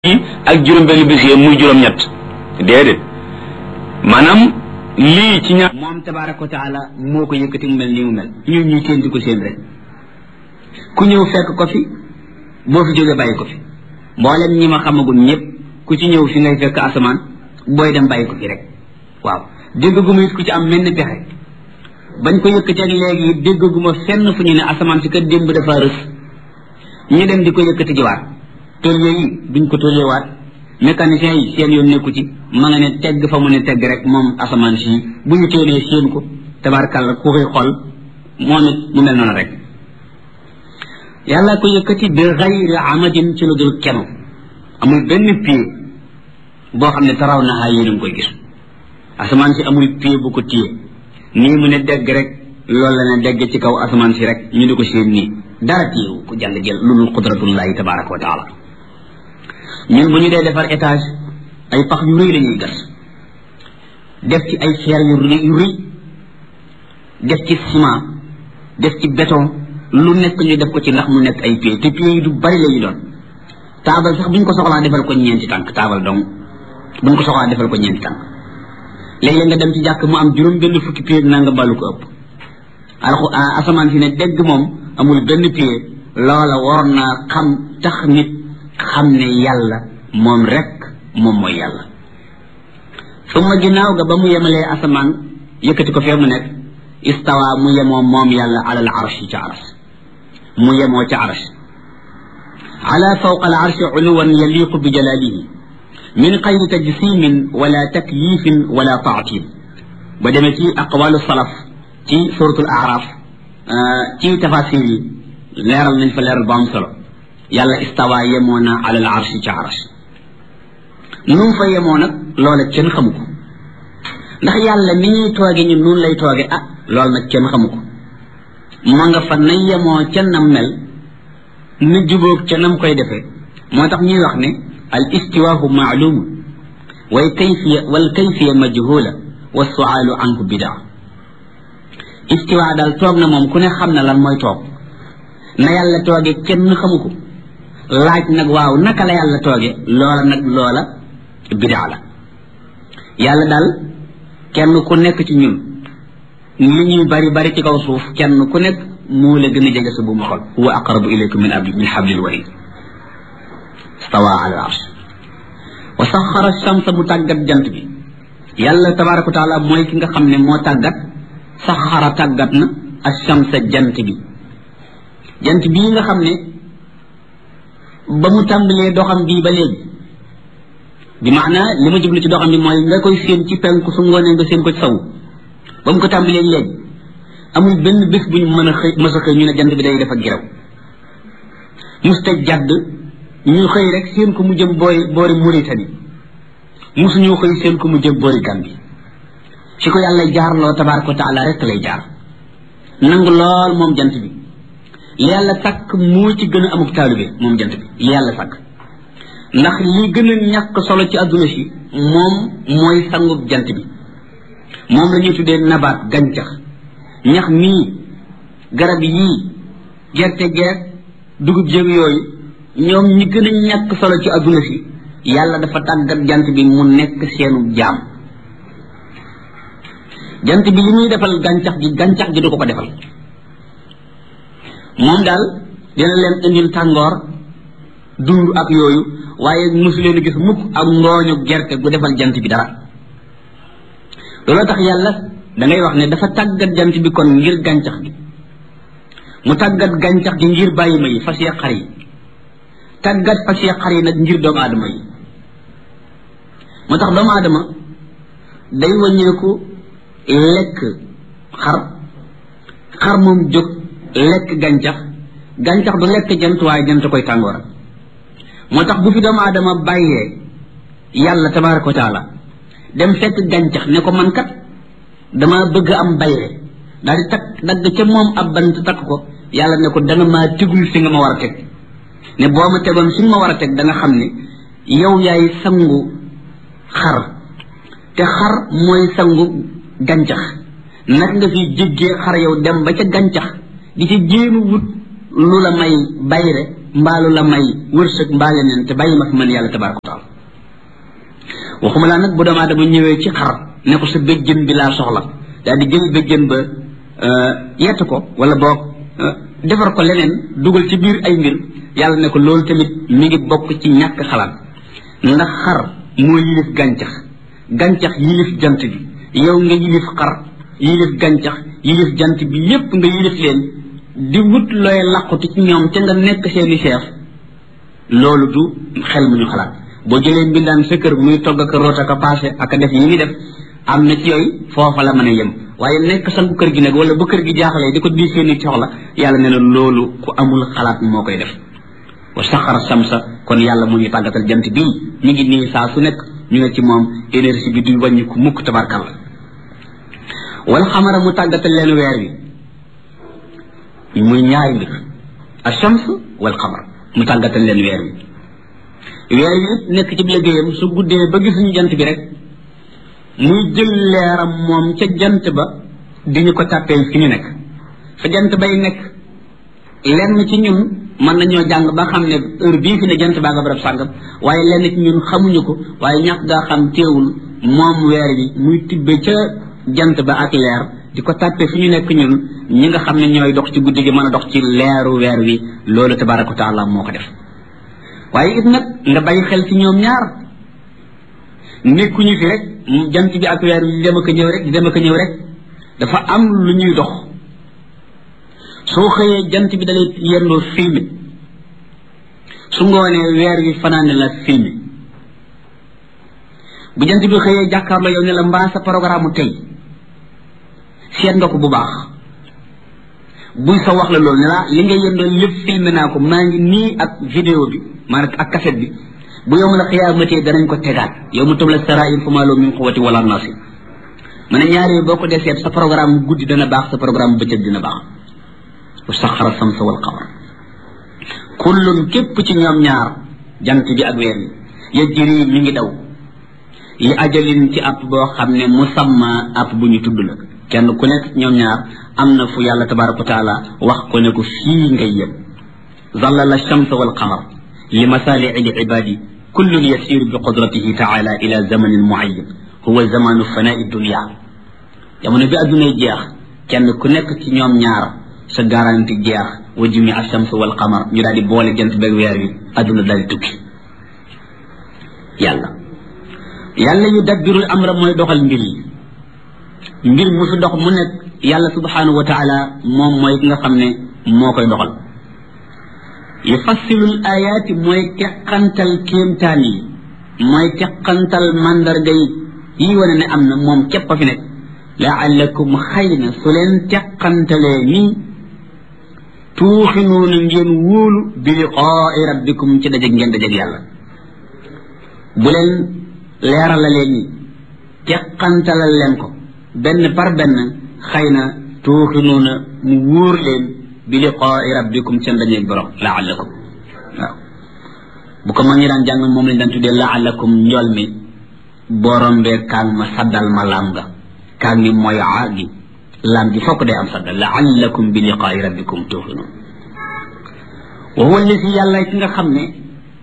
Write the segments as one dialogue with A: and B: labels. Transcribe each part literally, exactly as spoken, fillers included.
A: ak juróom benn bis yi muy juróom ñett déedéet maanaam lii ci ña
B: moom tabaraka wa taala moo ko yëkkati mu mel nii mu mel ñun ñuy teen di ko seen rek ku ñëw fekk ko fi boo fi jógee bàyyi ko fi mboolem ñi ma xamagul ñëpp ku ci ñëw fi ngay fekk asamaan booy dem bàyyi ko fi rek waaw déggaguma it ku ci am mel ni pexe bañ ko yëkkati ak léegi déggaguma fenn fu ñu ne asamaan si kat démb dafa rës ñu dem di ko yëkkati jiwaat tôlier yi duñ ko tôlierwaat mécanicien yi seen yoon nekku ci ma nga ne tegg fa mu ne tegg rek moom asamaan si bu ñu téenee seen ko tabarkàlla ku koy xool moom it mu mel noonu rek yàlla ko yëkkati bi xayri amadin ci lu dul keno amul benn pied boo xam ne taraw na xaa yéen a koy gis asamaan si amul pied bu ko téye nii mu ne degg rek loolu la ne degg ci kaw asamaan si rek ñu di ko seen nii dara téewu ku jàll jël lu dul qudratullahi tabaraka wa taala ñun bu ñu dee defar étage ay pax yu rëy la ñuy gas def ci ay xeer yu rëy yu rëy def ci ciment def ci béton lu nekk ñu def ko ci ndax mu nekk ay pieds te pieds yi du bari la ñu doon taabal sax bu ñu ko soxlaa defal ko ñeenti tànk taabal donc bu ñu ko soxlaa defal ko ñeenti tànk léeg-léeg nga dem ci jàkk mu am juróom benn fukki pieds naa nga ballu ko ëpp alxu asamaan si ne dégg moom amul benn pied loola war naa xam tax nit xam ne yàlla moom rek moom mooy yàlla suma ginnaaw ga ba mu yemalee asamaan yëkkati ko fee mu nekk istawa mu yemoo moom yàlla alal arshi ca arsh mu yemoo ca arsh ala fawqa al arshi uluwan yaliqu bi jalalihi min xayri tajsimin wala takyifin wala taatil ba demee ci aqwalu salaf ci suratul araf ci tafasir yi leeral nañ fa leeral ba am solo yàlla istawa yemoo na alal arshi ca arsh nu mu fa yemoo nag loola kenn xamu ko ndax yàlla ni ñuy tooge ñun noonu lay tooge ah loolu nag kenn xamu ko ma nga fa na yemoo ca nam mel na jubóog ca nam koy defee moo tax ñuy wax ne al istiwaahu maalumun way kayfiya wal kayfiya majhula wa sualu anhu bidaa istiwa daal toog na moom ku ne xam na lan mooy toog na yàlla tooge kenn xamu ko laaj nag waaw naka la yàlla tooge loola nag loola bidaa la yàlla daal kenn ku nekk ci ñun li ñuy bari bari ci kaw suuf kenn ku nekk moo la gën a jege sa bu mu xol huwa aqrabu ilaykum min abdi min hablil warid stawa ala al arsh wa saxara shamsa mu tàggat jant bi yàlla tabaraka wa taala mooy ki nga xam ne moo tàggat saxara tàggat na ash-shamsa jant bi jant bii nga xam ne ba mu tàmbalee doxam bii ba léegi bi maana li ma jublu ci doxam bi mooy nga koy séen ci penku su ngoonee nga séen ko ci saw ba mu ko tàmbalee léegi amul benn bés bu ñu mën a xëy mës a xëy ñu ne jant bi day def ak giraw musta jadd ñu xëy rek séen ko mu jëm boori boori Mauritanie musuñu xëy séen ko mu jëm boori Gambie ci ko yàlla jaarloo tabaraka wa taala rek lay jaar nangu lool moom jant bi li yàlla sàkk moo ci gën a amuk taalibe moom jant bi li yàlla sàkk ndax li gën a ñàkk solo ci adduna si moom mooy sangub jant bi moom la ñuy tuddee nabaat gàncax ñax mii garab yii gerte geer dugub jëg yooyu ñoom ñi gën a ñàkk solo ci adduna si yàlla dafa tàggat jant bi mu nekk seenu jaam jant bi li muy defal gàncax gi gàncax gi du ko ko defal moom daal dina leen indil tàngoor dund ak yooyu waaye mosu leen gis mukk ak ngooñu gerte gu defal jant bi dara looloo tax yàlla da ngay wax ne dafa tàggat jant bi kon ngir gàncax gi mu tàggat gàncax gi ngir bàyyi ma yi fas yee xar yi tàggat fas yee xar yi nag ngir doomu aadama yi moo tax doomu aadama day wàññeeku lekk xar xar moom jóg lekk gàncax gàncax du lekk jant waaye jant koy tàngooral moo tax bu fi doomu aadama bàyyee yàlla tabaraka wa taala dem fekk gàncax ne ko man kat dama bëgg am bayre daal di takk dagg ca moom ab bant takk ko yàlla ne ko danga maa tegul fi nga ma war a teg ne boo ma tegoon fi nga ma war a teg da nga xam ne yow yaay sangu xar te xar mooy sangu gàncax nag nga fi jéggee xar yow dem ba ca gàncax di ci jéem wut lu la may bayre mbaalu la may wërsëg mbaa leneen te bàyyi ma fi man yàlla tabaraka wa taala waxuma laa nag bu doomu aadama ñëwee ci xar ne ko sa béjjën bi laa soxla daal di jël béjjën ba yett ko wala boog defar ko leneen dugal ci biir ay mbir yàlla ne ko loolu tamit mi ngi bokk ci ñàkk xalaat ndax xar moo yilif gàncax gàncax yilif jant bi yow nga yilif xar yilif gàncax yilif jant bi yépp nga yilif leen di wut looy làquti ci ñoom ca nga nekk seeni chef loolu du xel mu ñu xalaat boo jëlee mbindaan sa kër muy togg ak root ak paase ak def yi muy def am na ci yooyu foofa la mën a yem waaye nekk sangu kër gi nag wala bu kër gi jaaxalee di ko di seeni soxla yàlla nee na loolu ku amul xalaat moo koy def wa saxara samsa kon yàlla mu ngi tàggatal jant bii ñu ngi nii saa su nekk ñu ne ci moom énergie bi du wàññi ku mukk tabarkalla wala xamara mu tàggatal leen weer wi muy ñaari mbir ashams wal xamar mu tàggatal leen weer wi weer wi nekk ci liggéeyam su guddee ba gisuñu jant bi rek muy jël leeram moom ca jant ba di ñu ko tàppee fi ñu nekk fa jant bay nekk lenn ci ñun mën nañoo jàng ba xam ne heure bii fi ne jant baa nga barab sàngam waaye lenn ci ñun xamuñu ko waaye ñàkk gaa xam teewul moom weer wi muy tibbe ca jant ba ak leer di ko tàppee fi ñu nekk ñun ñi nga xam ne ñooy dox ci guddi gi mën a dox ci leeru weer wi loolu tabaraka wa taala moo ko def waaye it nag nga bàyyi xel ci ñoom ñaar nekkuñu fi rek jant bi ak weer wi di dem ak ñëw rek di dem ak ñëw rek dafa am lu ñuy dox soo xëyee jant bi dalay yendoo filmé su ngoonee weer wi fanaane la filmé bu jant bi xëyee jàkkaarloo yow ne la mbaa sa programme tey seet nga ko bu baax buy sa wax la loolu ne la li nga yendoo lépp filmé naa ko maa ngi nii ak vidéo bi maanaam ak cassette bi bu yowma la xiyaamatee danañ ko tegaat yow mu tubla sarair fa maa lahu min quwwati wala nasir ma ne ñaari boo ko dee seet sa programme guddi dana baax sa programme bëccëg dina baax wa saxara samsa wal qamar kullun képp ci ñoom ñaar jant bi ak weer yi yajri mi ngi daw li ajalin ci app boo xam ne musamma app bu ñu tudd la kenn ku nekk ñoom ñaar am na fu yàlla tabaraka wa taala wax ko ne ko fii ngay yem zallala shamsa wal qamar li masali'i li ibadi kullun yasiru bi qudratihi taala ila zamanin muayyan huwa zamanu fana'i dunya jamono bi addunay jeex kenn ku nekk ci ñoom ñaar sa garanti jeex wa jumi ash-shams wal qamar ñu daal di boole jant beeg weer wi adduna daal di tukki yàlla yàlla yu dabbirul amra mooy doxal mbir yi mbir mu fi dox mu nekk yàlla subhanahu wa taala moom mooy ki nga xam ne moo koy doxal yufassilul ayaati mooy teqantal kéemtaan yi mooy teqantal mandarga yi yi wane ne am na moom képp a fi nekk laallakum xëy na su leen teqantalee nii tuuxinuuna ngeen wóolu bi liqaai rabbikum ci dajeg ngeen dajeg yàlla bu leen leeralalee nii teqantalal leen ko benn par benn xëy na tuuxinuuna mu wóor leen bi liqaai rabbikum seen dajeeg borom laallakum waaw bu ko ma ngi daan jàng moom lañ daan tuddee laallakum njool mi borom bee kaang ma saddal ma laam nga kaang mi mooy aa gi laam gi fokk day am saddal laallakum bi liqaai rabbikum tuuxinuun wa huwa alladi yàlla ki nga xam ne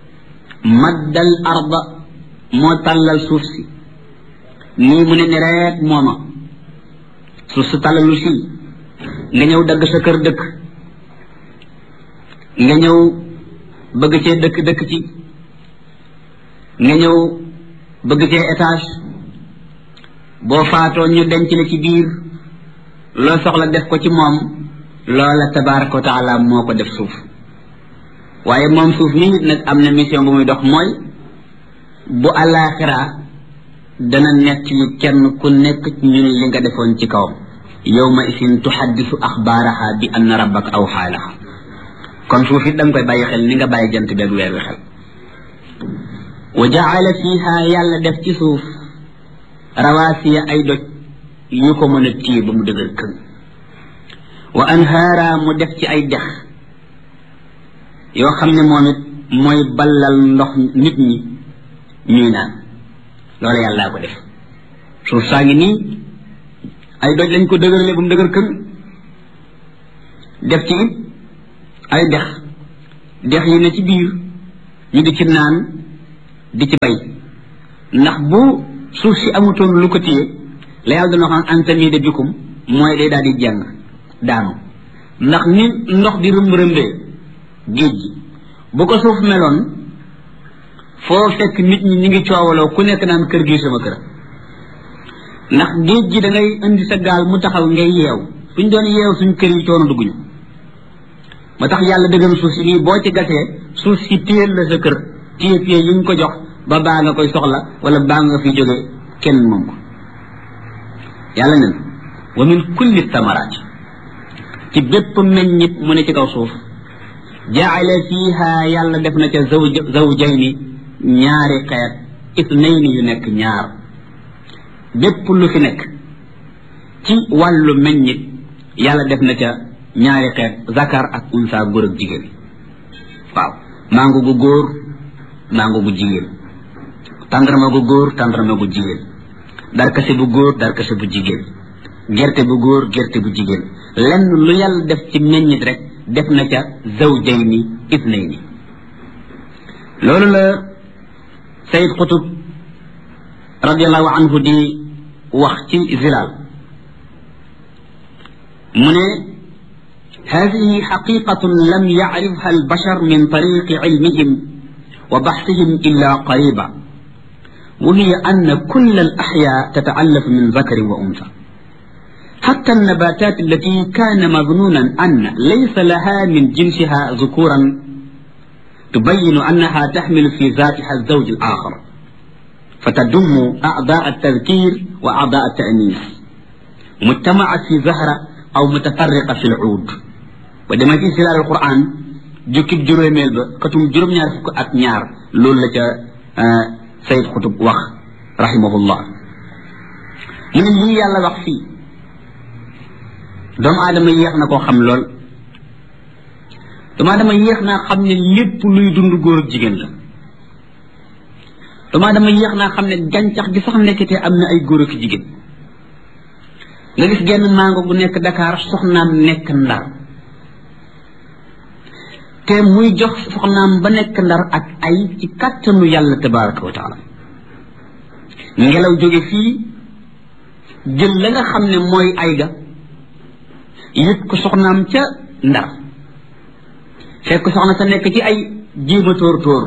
B: maddal arda moo tàllal suuf si nii mu ne ni reet mooma suuf si tàllalu si nga ñëw dagg sa kër dëkk nga ñëw bëgg cee dëkk dëkk ci nga ñëw bëgg cee étage boo faatoo ñu denc la ci biir loo soxla def ko ci moom loola tabaraka wa taala moo ko def suuf waaye moom suuf mi nit nag am na mission bu muy dox mooy bu alaxira dana nekk ci kenn ku nekk ci ñun li nga defoon ci kawam yawma isin tuhaddisu axbaaraha bi anna rabbaka awxaa laha kon suuf it da nga koy bàyyi xel ni nga bàyyi jant beeg weer wi xel wa jaala fiha yàlla def ci suuf rawaasiya ay doj yu ko mën a téye ba mu dëgër këng wa anhaara mu def ci ay dex yoo xam ne moom it mooy ballal ndox nit ñi ñuy naan loolu yàllaa ko def suuf saa ngi nii ay doj lañ ko dëgërale ba mu dëgër këng def ci it ay dex dex yi ne ci biir ñu di ci naan di ci bay ndax bu suuf si amutoon lu ko téye la yàlla dana xam antamide bikum mooy day daal di jàng daanu ndax ni ndox di rëmb rëmbee géej gi bu ko suuf meloon foo fekk nit ñi ñi ngi coowaloo ku nekk naan kër gi sama kër ndax géej gi da ngay indi sa gaal mu taxaw ngay yeew suñ doon yeew suñ kër yi coono dugguñu ba tax yàlla dëggal suuf si nii boo ci gasee suuf si téyel la sa kër téye téye yi nga ko jox ba baa nga koy soxla wala baa nga fi jóge kenn moom ko yàlla nen wa min kulli thamaraat ci bépp meññit mu ne ci kaw suuf jaala fiiha yàlla def na ca zawj zawjayni ñaari xeet ithnayni yu nekk ñaar bépp lu fi nekk ci wàllu meññit yàlla def na ca ñaari xeet zakar ak unsa góor ak jigéen waaw mango gu góor mango gu jigéen tàndarma gu góor tàndarma gu jigéen darkase bu góor darkase bu jigéen gerte bu góor gerte bu jigéen lenn lu yàlla def ci meññit rek def na ca zawjayni ithnayni loolu la Sayyid Qutb radiallahu anhu di wax ci Zilaal mu ne هذه حقيقة لم يعرفها البشر من طريق علمهم وبحثهم إلا قريبا وهي أن كل الأحياء تتألف من ذكر وأنثى حتى النباتات التي كان مظنونا أن ليس لها من جنسها ذكورا تبين أنها تحمل في ذاتها الزوج الآخر فتضم أعضاء التذكير وأعضاء التأنيث مجتمعة في زهرة أو متفرقة في العود ودما في سلال القرآن جوكب جروميل با كتم جروم ñaar fukk ak ñaar loolu la ca Sayyid Qutb wax rahimahullah mu ne lii yàlla wax fii doomu aadama yéex na koo xam lool doomu aadama yéex naa xam ne lépp luy dund góor ak jigéen la doomu aadama yéex naa xam ne gàncax gi sax nekkite am na ay góor ak jigéen nga gis genn mango gu nekk Dakar soxnaam nekk Ndar te muy jox soxnaam ba nekk Ndar ak ay ci kàttanu yàlla tabaraka wa taala ngelaw jóge fii jël la nga xam ne mooy ay ga yët ko soxnaam ca Ndar fekk soxna sa nekk ci ay jéema tóor tóor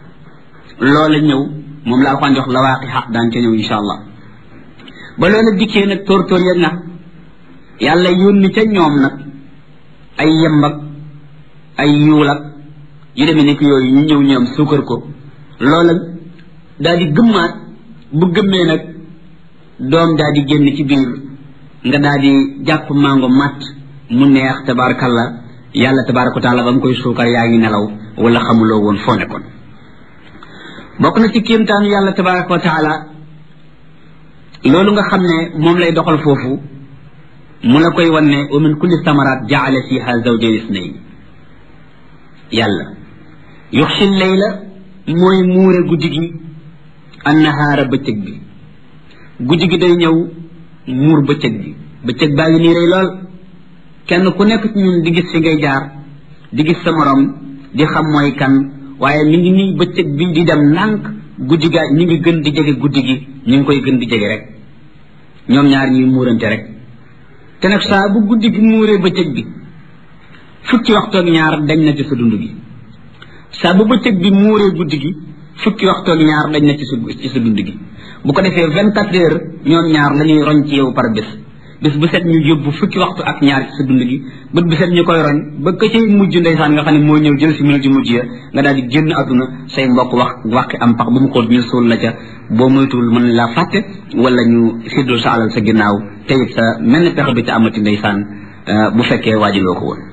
B: loola ñëw moom la alxaan jox la waaqi xaq daan ca ñëw insha allah ba loola dikkee nag tóor tóor ya nag yàlla yónni ca ñoom nag ay yembak ay yuulak yu demee nekk yooyu ñu ñëw ñoom suukar ko loola daal di gëmmaat bu gëmmee nag doom daal di génn ci biir nga daal di jàpp mango matt mu neex tabarakallah yàlla tabaraka wa taala ba mu koy suukar yaa ngi nelaw wala xamuloo woon foo nekkoon bokk na ci kéemtaanu yàlla tabaraka wa taala loolu nga xam ne moom lay doxal foofu mu la koy wan ne wa min kulli samaraat jaala fiha zawjayn isnayn yàlla yuxsi layla mooy muure guddi gi annahaara bëccëg bi guddi gi day ñëw muur bëccëg bi bëccëg baa ngi nii rey lool kenn ku nekk ci ñun di gis fi ngay jaar di gis sa morom di xam mooy kan waaye mi ngi nii bëccëg bi di dem nànk guddi gaa ñi ngi gën di jege guddi gi ñu ngi koy gën di jege rek ñoom ñaar ñuy muurante rek te nag saa bu guddi gi muuree bëccëg bi fukki waxtoog ñaar dañ na ci sa dund gi saa bu bëccëg bi muuree guddi gi fukki waxtoog ñaar dañ na ci sa ci sa dund gi bu ko defee vingt quatre heures ñoom ñaar la ñuy roñ ci yow par bés bés bu set ñu yóbbu fukki waxtu ak ñaar ci sa dund gi bët bu set ñu koy roñ ba ka cay mujj ndeysaan nga xam ne moo ñëw jël si minute yu mujj ya nga daal di génn àdduna say mbokk wax waxi am pax ba mu xool ñu suul la ca boo moytuwul mën laa fàtte wala ñu séddul sa alal sa ginnaaw te it sa mel ni pexe bi ca amati ndeysaan bu fekkee waajiloo ko woon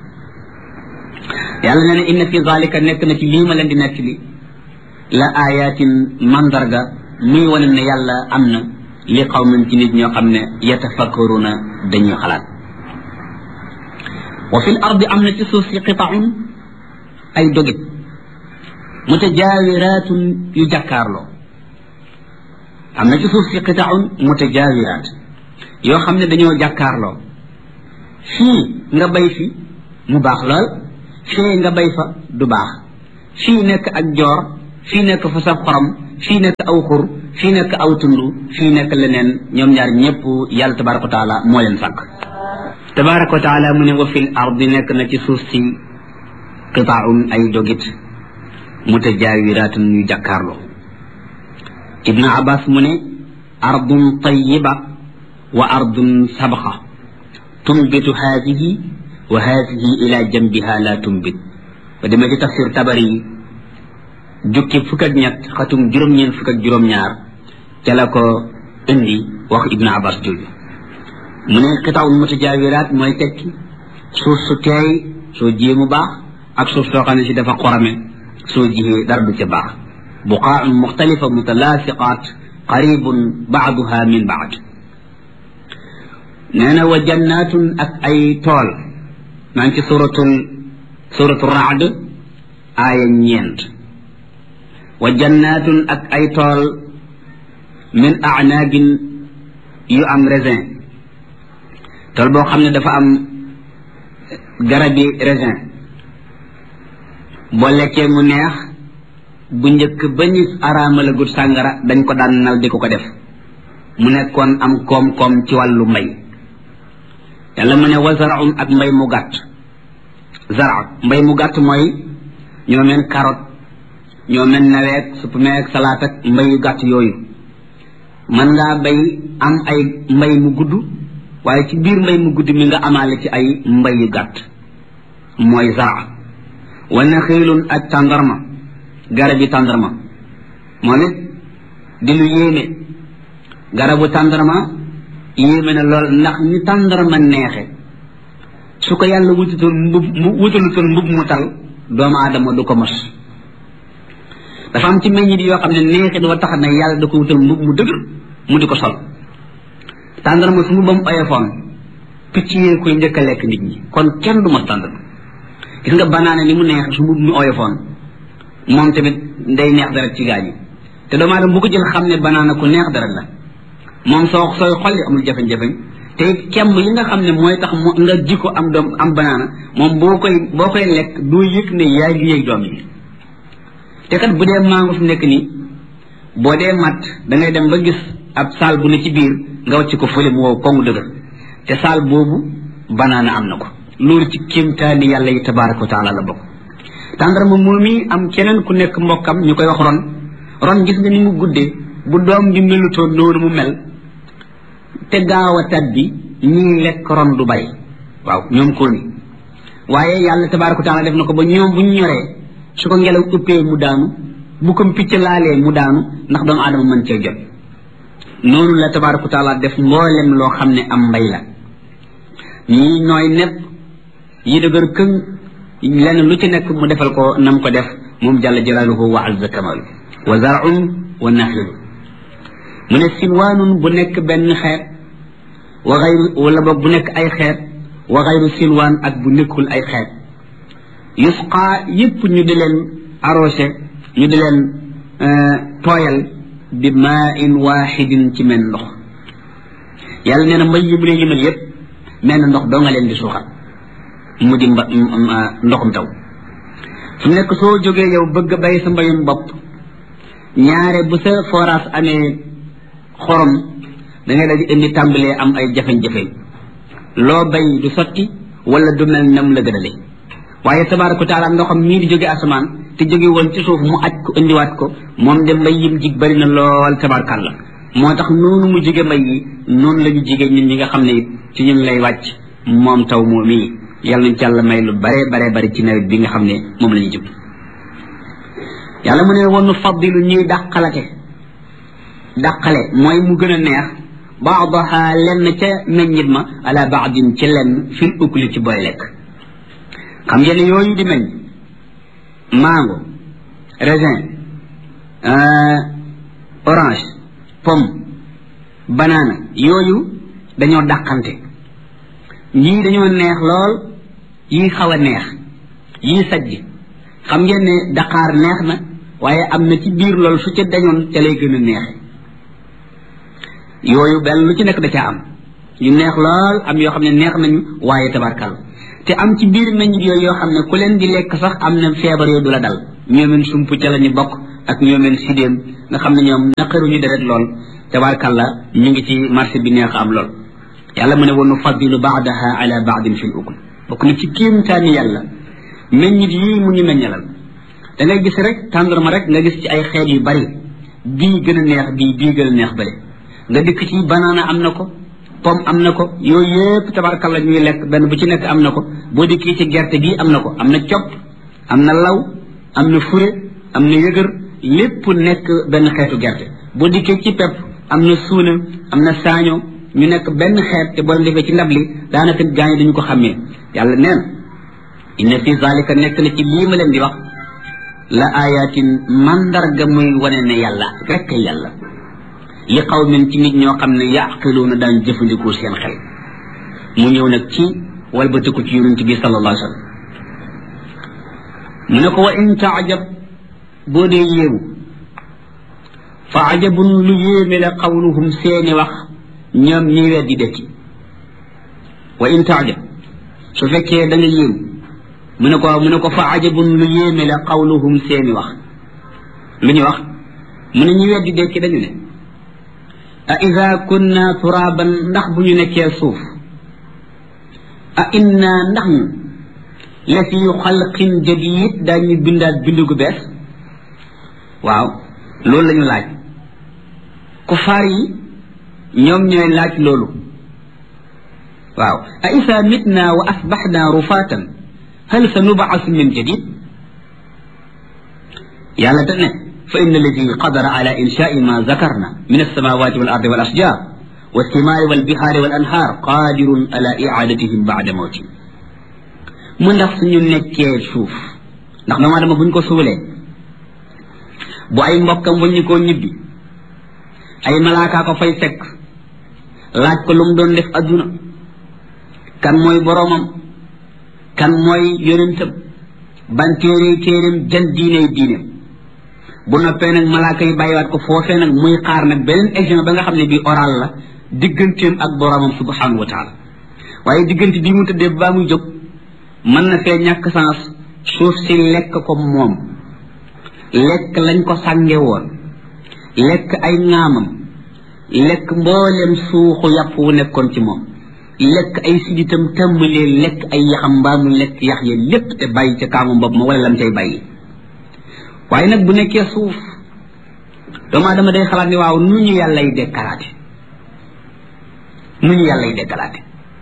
B: yàlla nee na inna fi zalika nekk na ci lii ma leen di nekk li la ayatin mandarga muy wane ne yàlla am na li qawmin ci nit ñoo xam ne yatafakkaruna dañuy xalaat wa fil ardi am na ci suuf si qita'un ay dogit mutajaawiratun yu jàkkaarloo am na ci suuf si qita'un mutajaawirat yoo xam ne dañoo jàkkaarloo fii nga bay fi mu baax lool fee nga bay fa du baax fii nekk ak joor fii nekk fa saf xorom fii nekk aw xur fii nekk aw tund fii nekk leneen ñoom ñaar ñëpp yàlla tabaraka wa taala moo leen sàkk tabaraka wa taala mu ne wa fil ardi nekk na ci suuf si qitaaun ay dogit mutajawiraatun yu jàkkaarloo ibnu abbas mu ne ardun tayiba wa ardun sabxa tumbitu haadihi wa haadihi ila jambiha la tumbit ba dama ci tafsir tabari jukki fukk ak ñett xatum juróom-ñeent fukk ak juróom-ñaar ca la ko indi wax ibnu abbas jooju mu ne qitaaun mutajawiraat mooy tekki suuf su teey soo jiyee mu baax ak suuf soo xam ne si dafa xorame soo jiyee dara du ca baax buqaaun muxtalifa mutalaasiqaat qaribun baaduha min baad nee na wa jannaatun ak ay tool maa ngi ci suratul suratul raad aaya ñeent wa jannaatun ak ay tool min a'naabin yu am raisin tool boo xam ne dafa am garabi raisin boo lekkee mu neex bu njëkk ba ñu araamala gut sàngara dañ ko daan nal di ko ko def mu nekkoon am koom-koom ci wàllu mbay yàlla mu ne wa zaraun ak mbay mu gàtt zara mbay mu gàtt mooy ñoo meen carotte ñoo meen naweek supame ak salaat ak mbay yu gàtt yooyu mën ngaa bay am ay mbay mu gudd waaye ci biir mbay mu gudd mi nga amaale ci ay mbay yu gàtt mooy zara wa naxiilun ak tàndarma garabi tàndarma moom it di lu yéeme garabu tàndarma yéeme na lool ndax ni tàndarma neexe su ko yàlla wututoon mbub mu wutalutoon mbub mu tal doomu aadama du ko mos dafa am ci meññit yoo xam ne neexit wa tax na yàlla da ko wutal mbub mu dëgër mu di ko sol tàndarma su mbubam oyofoon picc yee koy njëkk a lekk nit ñi kon kenn du mos tàndarma gis nga banaane ni mu neex su mbub mu oyofoon moom tamit day neex dara ci gaañi te doomu aadama bu ko jël xam ne banaana ku neex dara la moom soo sooy xolli amul jafe-jafe te kemm yi nga xam ne mooy tax mu nga jikko am doom am banaana moom boo koy boo koy lekk doo yëg ne yaa ngi yëg doom yi te kat bu dee mango fi nekk nii boo dee mat da ngay dem ba gis ab saal bu ne ci biir nga wàcc ko fële mu wow kongu dëgër te saal boobu banaana am na ko loolu ci kéemtaani yàlla yi tabaraka wa taala la bokk tàndarma moom yi am keneen ku nekk mbokkam ñu koy wax ron ron gis nga ni mu guddee bu doom bi melutoon noonu mu mel te gaaw a tat bi ñii lekk ron du bari waaw ñoom ko ni waaye yàlla tabaraka wa taala def na ko ba ñoom bu ñu ñoree su ko ngelaw uppee mu daanu bu ko picc laalee mu daanu ndax doomu aadama mën cee jot noonu la tabaraka wa taala def mboolem loo xam ne am mbay la ñii nooy nepp yi dëgër këng lenn lu ci nekk mu defal ko nam ko def moom jalla jalaaluhu wa azza kamalu wa zar'un wa naxil mu ne silwaanun bu nekk benn xeet wa xayru wala boog bu nekk ay xeet wa xayru silwaan ak bu nekkul ay xeet yusqa yépp ñu di leen arrosé ñu di leen tooyal bi maa in waaxidin ci men ndox yàlla nee na mbay yi mu leen limal yépp mel na ndox doo nga leen di suuxal mu di mba ndoxum taw su nekk soo jógee yow bëgg a bay sa mbayum bopp ñaare bu sa forage amee xorom da ngay daal di indi tàmbalee am ay jafe-jafe loo bay du sotti wala du mel nam la gënale waaye tabaraka wa taala ndoxam mii di jóge asamaan te jóge woon ci suuf mu aj ko indiwaat ko moom de mbay yim jig bari na lool tabarakàlla moo tax noonu mu jige mbay yi noonu la ñu jige ñun ñi nga xam ne it ci ñun lay wàcc moom taw moom mii yàlla nañ ci yàlla may lu bare bare bari ci nawet bi nga xam ne moom la ñu jub yàlla mu ne wonu faddilu ñuy dàqalate dàqale mooy mu gën a neex baadaha lenn ca meññit ma ala baadin ci lenn fil ukli ci booy lekk xam ngeen ne yooyu di meññ mango raisin orange pomme banana yooyu dañoo dàqante yii dañoo neex lool yii xaw a neex yii sajj xam ngeen ne daqaar neex na waaye am na ci biir loolu su ca dañoon ca lay gën a neexe yooyu benn lu ci nekk da caa am yu neex lool am yoo xam ne neex nañu waaye tabarkal te am ci biir meññit yooyu yoo xam ne ku leen di lekk sax am na feebar yooyu du la dal ñoomeen sump ca la ñu bokk ak ñoomeen sidéem nga xam ne ñoom naqaruñu deret lool tabarkalla ñu ngi ci marché bi neex am lool yàlla mu ne wa nufaddilu baadaha ala baadin fi l ukul bokk na ci kéemtaani yàlla meññit yii mu ñu meññalal da ngay gis rek tàndarma rek nga gis ci ay xeet yu bari bii gën a neex bii bii gën a neex bële nga dikk ci banaana am na ko pomme am na ko yooyu yëpp tabarkalla ñuy lekk benn bu ci nekk am na ko boo dikkee ci gerte gi am na ko am na copp am na law am na fure am na yëgër lépp nekk benn xeetu gerte boo dikkee ci pepp am na suuna am na saaño ñu nekk benn xeet te boo defee ci ndab li daanaka gaañ dañu ko xàmmee yàlla neen inna fi zalika nekk na ci lii ma leen di wax la ayatin mandarga muy wane ne yàlla rekk yàlla li qawmin ci nit ñoo xam ne yaqiluuna daan jëfandikoo seen xel mu ñëw nag ci walbatiku ci yonent bi sallallahu alayhi wa sallam mu ne ko wa in taajab boo dee yéemu fa ajabun lu yéeme la qawluhum seeni wax ñoom ñi weddi dekki wa in taajab su fekkee da nga yéemu mu ne ko mu ne ko fa ajabun lu yéeme la qawluhum seeni wax lu ñu wax mu ne ñi weddi dekki dañu ne a ida kunna turaban ndax bu ñu nekkee suuf a inna ndax ñu la fi xalqin jadid daañu bindaat bindu gu bees waaw loolu la ñu laaj kufaar yi ñoom ñooy laaj loolu waaw a isa mitna wa asbaxna rufatan hal sa nubaasu min jadid yàlla te ne fa inna alladi qadara ala inshaai ma zakarna min alsamawati wal ardi wal ashjar والثمار والبحار والأنهار قادر على إعادتهم بعد موتهم mu ndax suñu nekkee suuf ndax doomu aadama buñ ko suulee bu ay mbokkam buñ ñu koo ñibbi ay malaakaa ko fay fekk laaj ko lu mu doon def adduna kan mooy boroomam kan mooy yonentam ban téere téereem jan diiney diineem bu noppee nag malaaka yi bàyyiwaat ko foofee nag muy xaar nag beneen examen ba nga xam ne bii oral la digganteem ak boroomam subhanahu wa taala waaye diggante bii mu tëddee ba muy jóg mën na fee ñàkk sens suuf si lekk ko moom lekk lañ ko sànge woon lekk ay ŋaamam lekk mboolem suuxu yàpp wu nekkoon ci moom lekk ay siditam tàmbalee lekk ay yaxam mbaa mu lekk yax ya lépp te bàyyi ca kaamu bopp ma wala lam cay bàyyi waaye nag bu nekkee suuf doomu aadama day xalaat ni waaw nu ñu yàllay dekkalaate nu ñu yàllay dekkalaate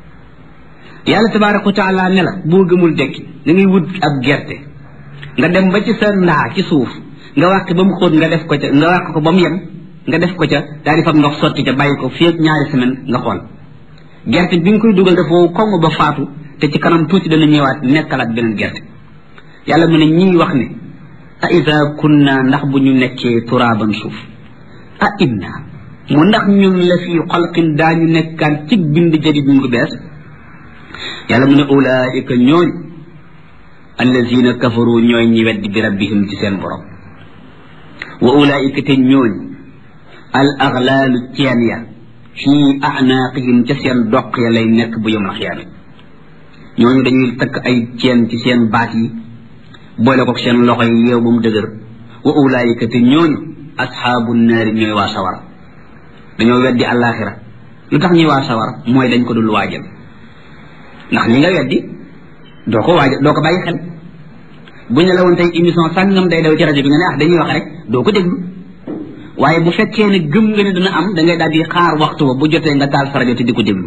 B: yàlla tabaraka wa taala ne la boo gëmul dekki da ngay wut ab gerte nga dem ba ci sa ndaa ci suuf nga wàq ba mu xóot nga def ko ca nga wàq ko ba mu yem nga def ko ca daal di fab ndox sotti ca bàyyi ko fii ak ñaari semaine nga xool gerte bi nga koy dugal dafa wow koŋ ba faatu te ci kanam tuuti dana ñëwaat nekkalaat beneen gerte yàlla mu ne ñii wax ne a ida kunna ndax bu ñu nekkee turaaban suuf a inna mu ndax ñun la fii xalqin daañu nekkaan ci bind jadid ñu ngi bees yàlla mu ne ulaika ñooñ allazina kafaru ñooy ñi weddi bi rabbihim ci seen borom wa ulaika te ñooñ al aghlaalu ceen ya fii a'naaqihim ca seen doq ya lay nekk bu yawmal xiyaama ñooñu dañuy takk ay ceen ci seen baat yi boole ko seen loxo yi yeew ba mu dëgër wa ulaika te ñooñu ashaabu naari ñooy waa sawara dañoo weddi àllaaxira lu tax ñuy waa sawara mooy dañ ko dul waajal ndax li nga weddi doo ko waajal doo ko bàyyi xel bu ñu la woon tey émission sàngam day daw ci rajo bi nga ne ah dañuy wax rek doo ko déglu waaye bu fekkee ne gëm nga ne dina am da ngay daal di xaar waxtu ba bu jotee nga taal sa rajo te di ko déglu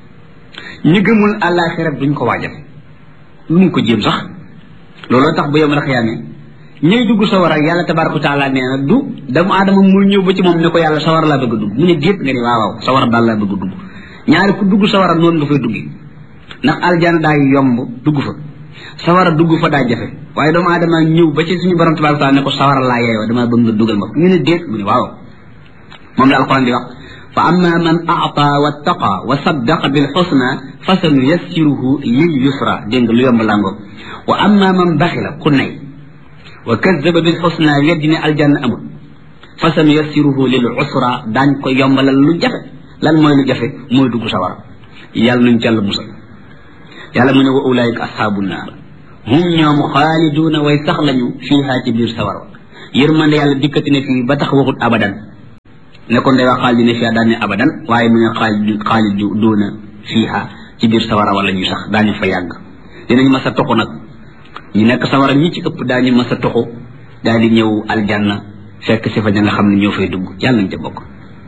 B: ñi gëmul àllaaxira duñ ko waajal luñ ko jéem sax looloo tax bu yom la xiyaamee ñëy dugg sawara yàlla tabaraka wa taala nee na du doomu aadama muy ñëw ba ci moom ne ko yàlla sawara laa bëgg a dugg mu ne déet nga ni waaw waaw sawara daal laa bëgg a dugg ñaari ku dugg sawara noonu nga fay duggi ndax aljana daa yomb dugg fa sawara dugg fa daa jafe waaye doomu aadama ñëw ba ci suñu borom tabaraka wa taala ne ko sawara laa yeeyoo dama bëgg nga dugal ma ñu ne déet mu ne waaw moom la alquran di wax fa amma man aata wattaqa wa saddaqa bil husna fa sanuyassiruhu lil yusra dégg nga lu yomb làngoo wa amma man baxila ku nay wa kazzaba bil husna weddi ne aljanna amul fa sanuyassiruhu lil usra daañ ko yombalal lu jafe lan mooy lu jafe mooy dugg sawara yàlla nañ ci yàlla musal yàlla mu ne wa ulaika ashaabu naar hum ñoom xaaliduuna way sax lañu fiiha ci biir sawara yërmande yàlla dikkati ne fii ba tax waxut abadan ne kon day wax xaalidina fiiha daan ne abadan waaye mu ne xaalid xaaliduuna fiiha ci biir sawara wala ñu sax daañu fa yàgg dinañ mas a toxu nag ñu nekk sawara ñi ci ëpp daañu mas a toxu daal di ñëw aljanna fekk si fa ña nga xam ne ñoo fay dugg yàlla nañ ca bokk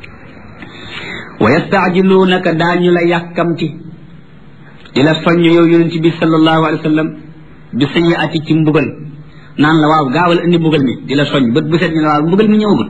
B: wa yastaajiluunaka daañu la yàkkamti di la soññ yow yonent bi sallallahu alayhi wa sallam bi sayyi'ati ci mbugal naan la waaw gaawal indi mbugal mi di la soññ bët bu set ñu la waaw mbugal mi ñëwagul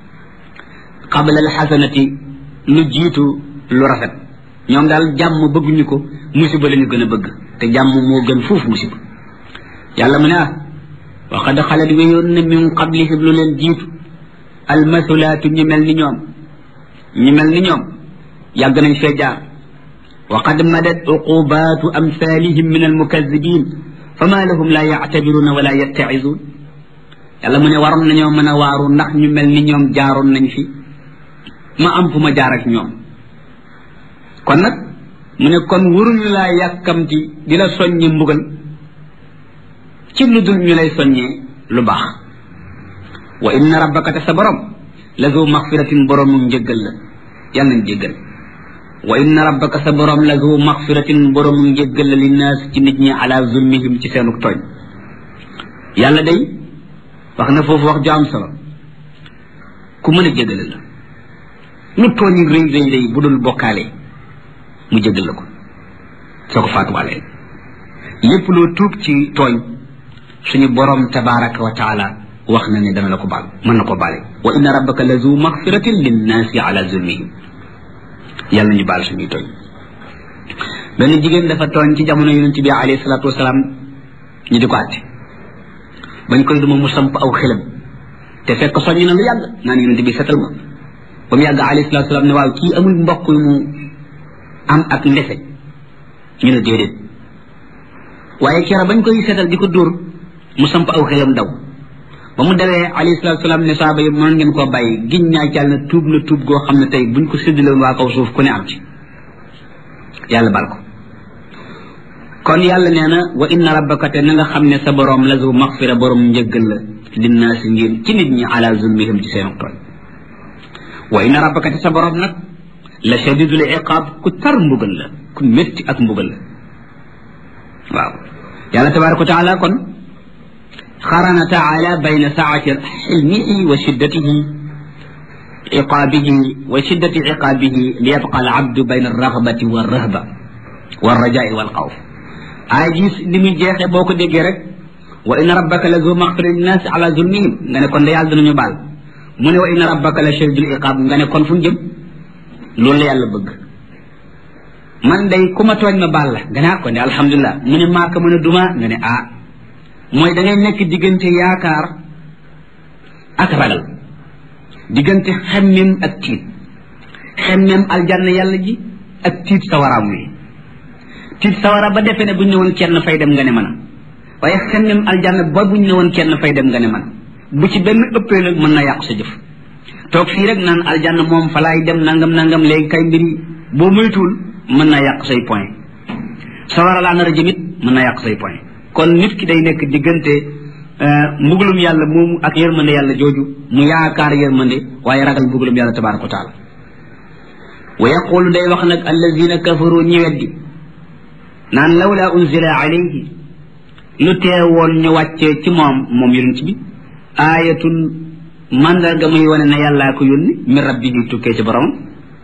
B: qabla al xasanati lu jiitu lu rafet ñoom daal jàmm bëgguñu ko musiba la ñu gën a bëgg te jàmm moo gën fuuf musiba yàlla mu ne ah wa qad xalat wéyoon na min qablihim lu leen jiitu almasulaatu ñu mel ni ñoom ñu mel ni ñoom yàgg nañ fee jaar wa qad madat uqubaatu amsalihim min almukazibin fama lahum la yactabiruna wala yattacizuun yàlla mu ne waroon nañoo mën a waaru ndax ñu mel ni ñoom jaaroon nañ fi ma am fu ma jaar ak ñoom kon nag mu ne kon waruñu laa yàkkamti di la soññi mbugal ci lu dul ñu lay soññee lu baax wa inna rabbaka te sa borom la zu maxfiratin boroomu njëggal la yàlla nañ jéggal wa inna rabbaka sa borom la zu maxfiratin boroomu njëggal la linnaas ci nit ñi ala zulmihim ci seenu tooñ yàlla day wax na foofu wax ju am solo ku mën a jéggale la lu tooñ rëy rëy rëy bu dul bokkaale mu jéggal la ko soo ko faatuwaalee lépp loo tuub ci tooñ suñu borom tabaraka wa taala wax na ne dana la ko baal mën na ko baale wa inna rabbaka la zu maxfiratin linnaasi ala zulmihim yàlla ñu baal suñuy tooñ benn jigéen dafa tooñ ci jamono yonent bi alayhi salaatu wasalaam ñu di ko àtte bañ koy duma mu samp aw xelam te fekk soññ na lu yàgg naan yonent bi setal ma ba mu yàgg alayhi salaatu wasalaam ne waaw kii amul mbokk mu am ak ndefe ñu ne déedéet waaye kera bañ koy setal di ko dóor mu samp aw xelam daw ba mu dawee alayhi salaatu salaam ne saaba yi mën ngeen koo bàyyi giñ ñaa jàll na tuub na tuub goo xam ne tey buñ ko séddalewoon waa kaw suuf ku ne am ci yàlla bal ko kon yàlla nee na wa inna rabbaka te na nga xam ne sa borom la zu maxfira borom njëggal la linnaasi ngir ci nit ñi ala zulmihim ci seen tooñ wa inna rabbaka te sa borom nag la shadidul iqaab ku tar mbugal la ku métti ak mbugal la waaw yàlla tabaraka wa taala kon xarana taala bayna saati xilmihi wa shiddatihi iqaabihi wa shiddati iqaabihi li yabqa al abdu bayna alragbati wa rahba wa rajai wal xawf aay gis li muy jeexee boo ko déggee rek wa inna rabbaka la zu maxfira linnaasi ala zulmihim nga ne kon da yàlla danañu baal mu ne wa inna rabbaka la shadidul iqaab nga ne kon fu ñu jëm loolu la yàlla bëgg man day ku ma tooñ ma baal la nga ne ah kon de alhamdulilah mu ne maaka mën a duma nga ne ah mooy da ngay nekk diggante yaakaar ak ragal diggante xemmem ak tiit xemmem aljanna yàlla ji ak tiit sawaraam wi tiit sawara ba defee ne buñ ne woon kenn fay dem nga ne mën a waaye xemmem aljanna ba buñ ne woon kenn fay dem nga ne mën bu ci benn ëppee nag mën na yàqu sa jëf toog fii rek naan aljanna moom fa laay dem nangam nangam léegi kay mbiri boo moytuwul mën naa yàq say point sawara laa nar a jëmit mën naa yàq say point kon nit ki day nekk diggante mbugalum yàlla moomu ak yërmande yàlla jooju mu yaakaar yërmande waaye ragal mbugalum yàlla tabaraka wa taala wa yaqulu day wax nag allazina kafaru ñi weddi naan lawla unzila alayhi lu teewoon ñu wàccee ci moom moom yonent bi aayatun mandarga muy wane ne yàllaa ko yónni min rabbihi tukkee ci borom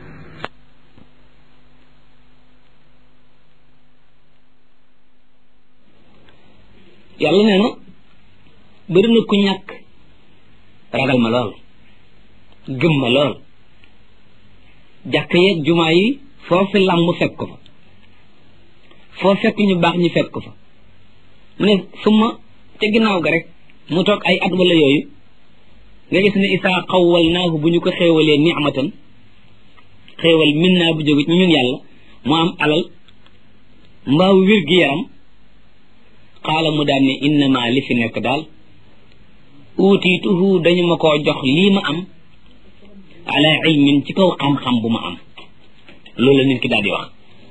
B: yàlla nee na bëri na ku ñàkk ragal ma lool gëm ma lool jàkk yeeg jumaa yi foo fi làmm fekk ko fa foo fekk ñu baax ñu fekk ko fa mu ne suma ca ginnaaw ga rek mu toog ay at wala yooyu nga gis ne isaa xawwal naahu bu ñu ko xéewalee nicmatan xéewal min naa bu jóge ci ñun yàlla mu am alal mbaaw wér gi yaram xaala mu daan ne innama li fi nekk daal uutiituhu dañu ma koo jox lii ma am ala ilmin ci kaw xam-xam bu ma am loolu la nit ki daal di wax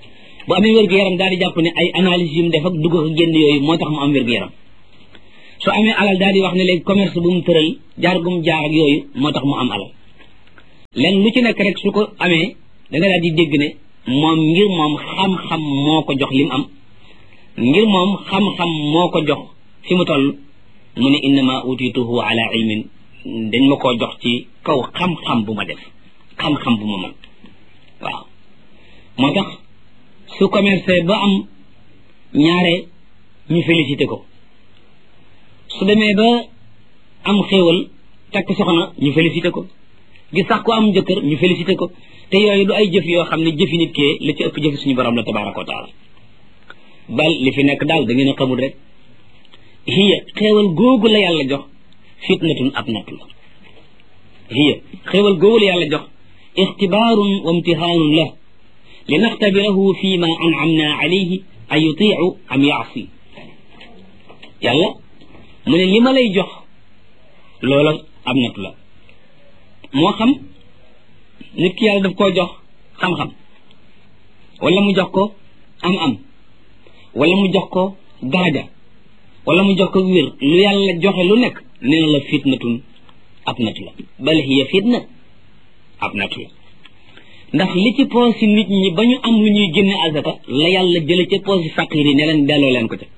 B: bu amee wér-gu-yaram daal di jàpp ne ay analyse yu mu def ak dugg ak génn yooyu moo tax mu am wér-gu-yaram su amee alal daal di wax ne léegi commerce bu mu tëral jaar gu mu jaar ak yooyu moo tax mu am alal len lu ci nekk rek su ko amee da nga daal di dégg ne moom ngir moom xam-xam moo ko jox li mu am ngir moom xam-xam moo ko jox fi mu toll mu ne innama utituhu ala ilmin dañ ma koo jox ci kaw xam-xam bu ma def xam-xam bu ma mën waaw moo tax su commerce ba am ñaare ñu félicité ko su demee ba am xéewal takk soxna ñu félicité ko gis sax ko am jëkkër ñu félicité ko te yooyu du ay jëf yoo xam ne jëfi nit kee la ci ëpp jëfi suñu borom la tabaraka wa taala bal li fi nekk daal da ngeen a xamul rek hiya xéewal googu la yàlla jox fitnatun ab natt la hiya xéewal googu la yàlla jox ixtibaarun wa imtihaanun la li naxtabirahu fi ma an'amna alayhi an yutiicu am yaasi yàlla mu ne li ma lay jox loola ab natt la moo xam nit ki yàlla daf koo jox xam-xam wala mu jox ko am-am wala mu jox ko daraja wala mu jox ko wér lu yàlla joxe lu nekk nee na la fitnatun ab natt la bal hiya fitna ab natt la ndax li ci poosi nit ñi ba ñu am lu ñuy génne azaka la yàlla jële ca poosi faqir yi ne leen delloo leen ko ca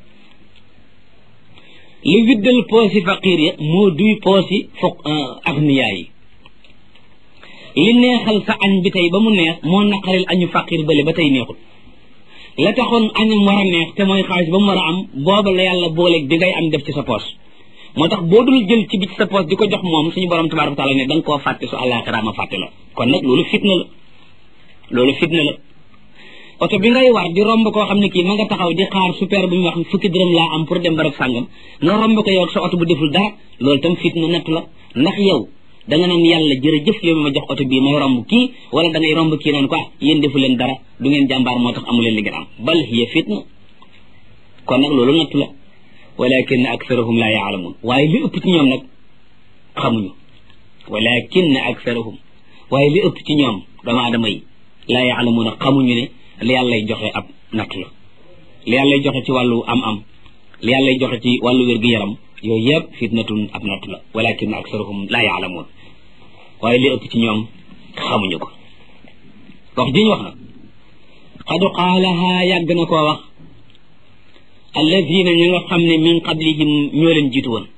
B: li widdal poosi faqir ya moo duy poosi foog agniyaa yi li neexal sa añ bi tey ba mu neex moo naqaril añu faqir bële ba tey neexul la taxoon añam war a neex te mooy xaalis ba mu war a am booba la yàlla booleeg bi ngay am def ci sa poos moo tax boo dul jël ci bi ci sa poos di ko jox moom suñu borom tabaraka taala ne da nga koo fàtte su àllaaxira ma fàtte la kon nag loolu fitna la loolu fitna la oto bi ngay war di romb koo xam ne kii ma nga taxaw di xaar super bu ñu wax fukki dërëm laa am pour dem barab sàngam nga romb ko yow sa oto bu deful dara loolu tam fitna natt la ndax yow da nga naan yàlla jërëjëf yow mi ma jox oto bii may romb kii wala da ngay romb kii naan ko ah yéen defu leen dara du ngeen jàmbaar moo tax amu leen li ngeen am bal hiya fitna kon nag loolu natt la walakin aktharuhum la yaalamun waaye li ëpp ci ñoom nag xamuñu walakin aktharuhum waaye li ëpp ci ñoom doomu aadama yi la yaalamuuna xamuñu ne li yàllay joxe ab natt la li yàllay joxe ci wàllu am-am li yàllay joxe ci wàllu wér-gu-yaram yooyu yëpp fitnatun ab natt la walakin aktharuhum la yaalamuun waaye li ëpp ci ñoom xamuñu ko wax ji ñu wax nag qad qaalaha yàgg na koo wax alladina ñi nga xam ne min qablihim ñoo leen jiitu woon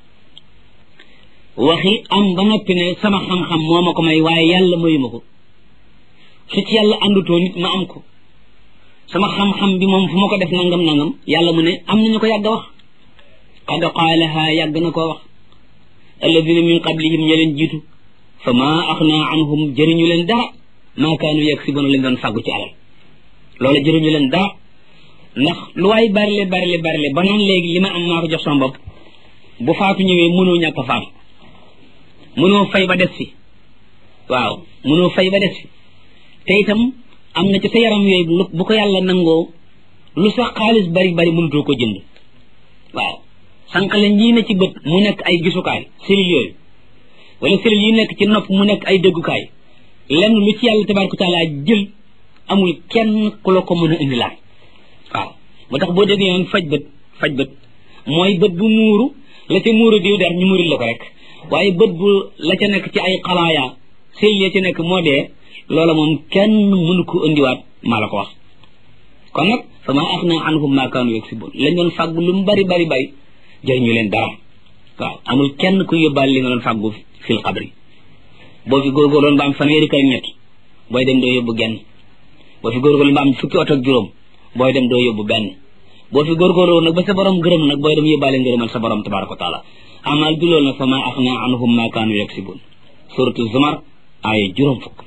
B: waxi am ba noppi ne sama xam-xam moo ma ko may waaye yàlla mayu ma ko su ci yàlla àndutoo nit ma am ko sama xam-xam bi moom fu ma ko def nangam nangam yàlla mu ne am nañu ko yàgg a wax qad qaalaha yàgg na koo wax alladina min qablihim ña leen jiitu fa ma axna anhum jëriñu leen dara maa kaanu yaksibuna lañ doon fàggu ci alal loola jëriñu leen dara ndax lu waay barile barile barile ba naan léegi li ma am maa ko jox sama bopp bu faatu ñëwee mënoo ñàkk a faatu mënoo fay ba des fi waaw mënoo fay ba des fi te itam am na ci sa yaram yooyu bu ko yàlla nangoo lu sax xaalis bari bari mënutoo ko jënd waaw sànqale ñii ne ci bët mu nekk ay gisukaay cellules yooyu wala cellules yi nekk ci nopp mu nekk ay déggukaay lenn lu ci yàlla tabaraka taala jël amul kenn ku la ko mën a indilaat waaw moo tax boo déggee yoon faj bët faj bët mooy bët bu muuru la ca muuru diw der ñu muuril la ko rek waaye bët bu la ca nekk ci ay xalaaya cellules ya ci nekk moo dee loola moom kenn mënu ko indiwaat maa la ko wax kon nag fa ma axna anhum ma kaanu yaksibun lañ doon fàggu lu mu bari bari bari jëriñu leen dara waaw amul kenn ku yóbbaal li nga doon fàggu fil xabri boo fi góorgóorloon ba am fanweeri kër ñett booy dem doo yóbbu genn boo fi góorgóorloon ba am fukki oto ak juróom booy dem doo yóbbu benn boo fi góorgóorloon nag ba sa borom gërëm nag booy dem yóbbaale ngërëmal sa borom tabaraka wa taala amal du loolu nag fa ma axna anhum ma kaanu yaksibun suratu zumar ay juróom fukk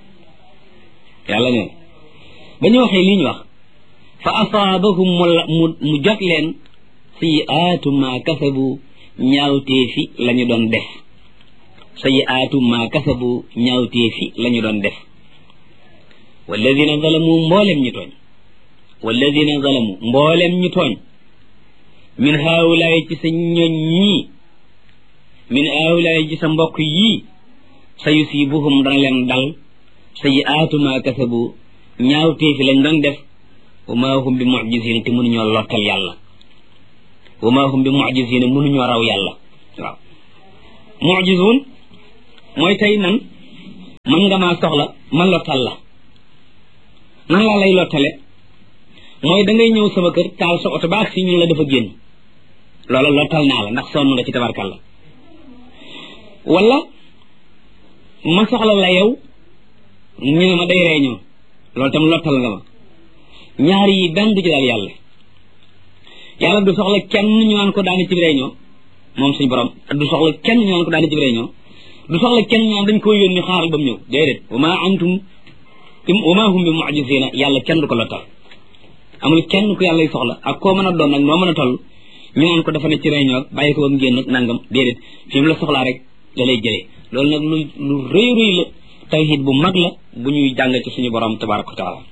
B: yàlla neen ba ñu waxee lii ñu wax fa asaabahum mu mu jot leen sayiaatu ma kasabu ñaawteefi la ñu doon def sayiaatu ma kasabu ñaawteefi la ñu doon def walladina zalamu mboolem ñu tooñ walladina zalamu mboolem ñu tooñ min haawulaay ci sa ñoñ ñii min haawulaay ci sa mbokk yii sa yusibuhum dana leen dal sayiaatu ma kasabu ñaawteefi lañ doon def wa ma hum bi mu'jizina te mënuñoo lottal yàlla wa ma hum bi mu'jizina mënuñoo raw yàlla waaw mu'jizun mooy tey nan man nga maa soxla ma lottal la nan laa lay lottale mooy da ngay ñëw sama kër taal sa oto baax si ñu la dafa génn loola lottal naa la ndax sonn nga ci tabarkalla wala ma soxla la yow ñu ne ma day réunion loolu tam lottal nga ma ñaar yi benn du ci daal yàlla yàlla du soxla kenn ñu naan ko daani ci réunion moom suñu borom du soxla kenn ñu naan ko daani ci réunion du soxla kenn ñu naan dañ ko yónni xaaral ba mu ñëw déedéet wa ma antum wa ma hum bi mu'jizina yàlla kenn du ko lottal amul kenn ku yàlla soxla ak koo mën a doon nag noo mën a toll ñu naan ko dafa ne ci réunion ak bàyyi ko ba mu génn ak nangam déedéet fi mu la soxlaa rek la lay jëlee loolu nag lu lu rëy rëy la tawhid bu mag la bu ñuy jàng ci suñu borom tabaraka wa taala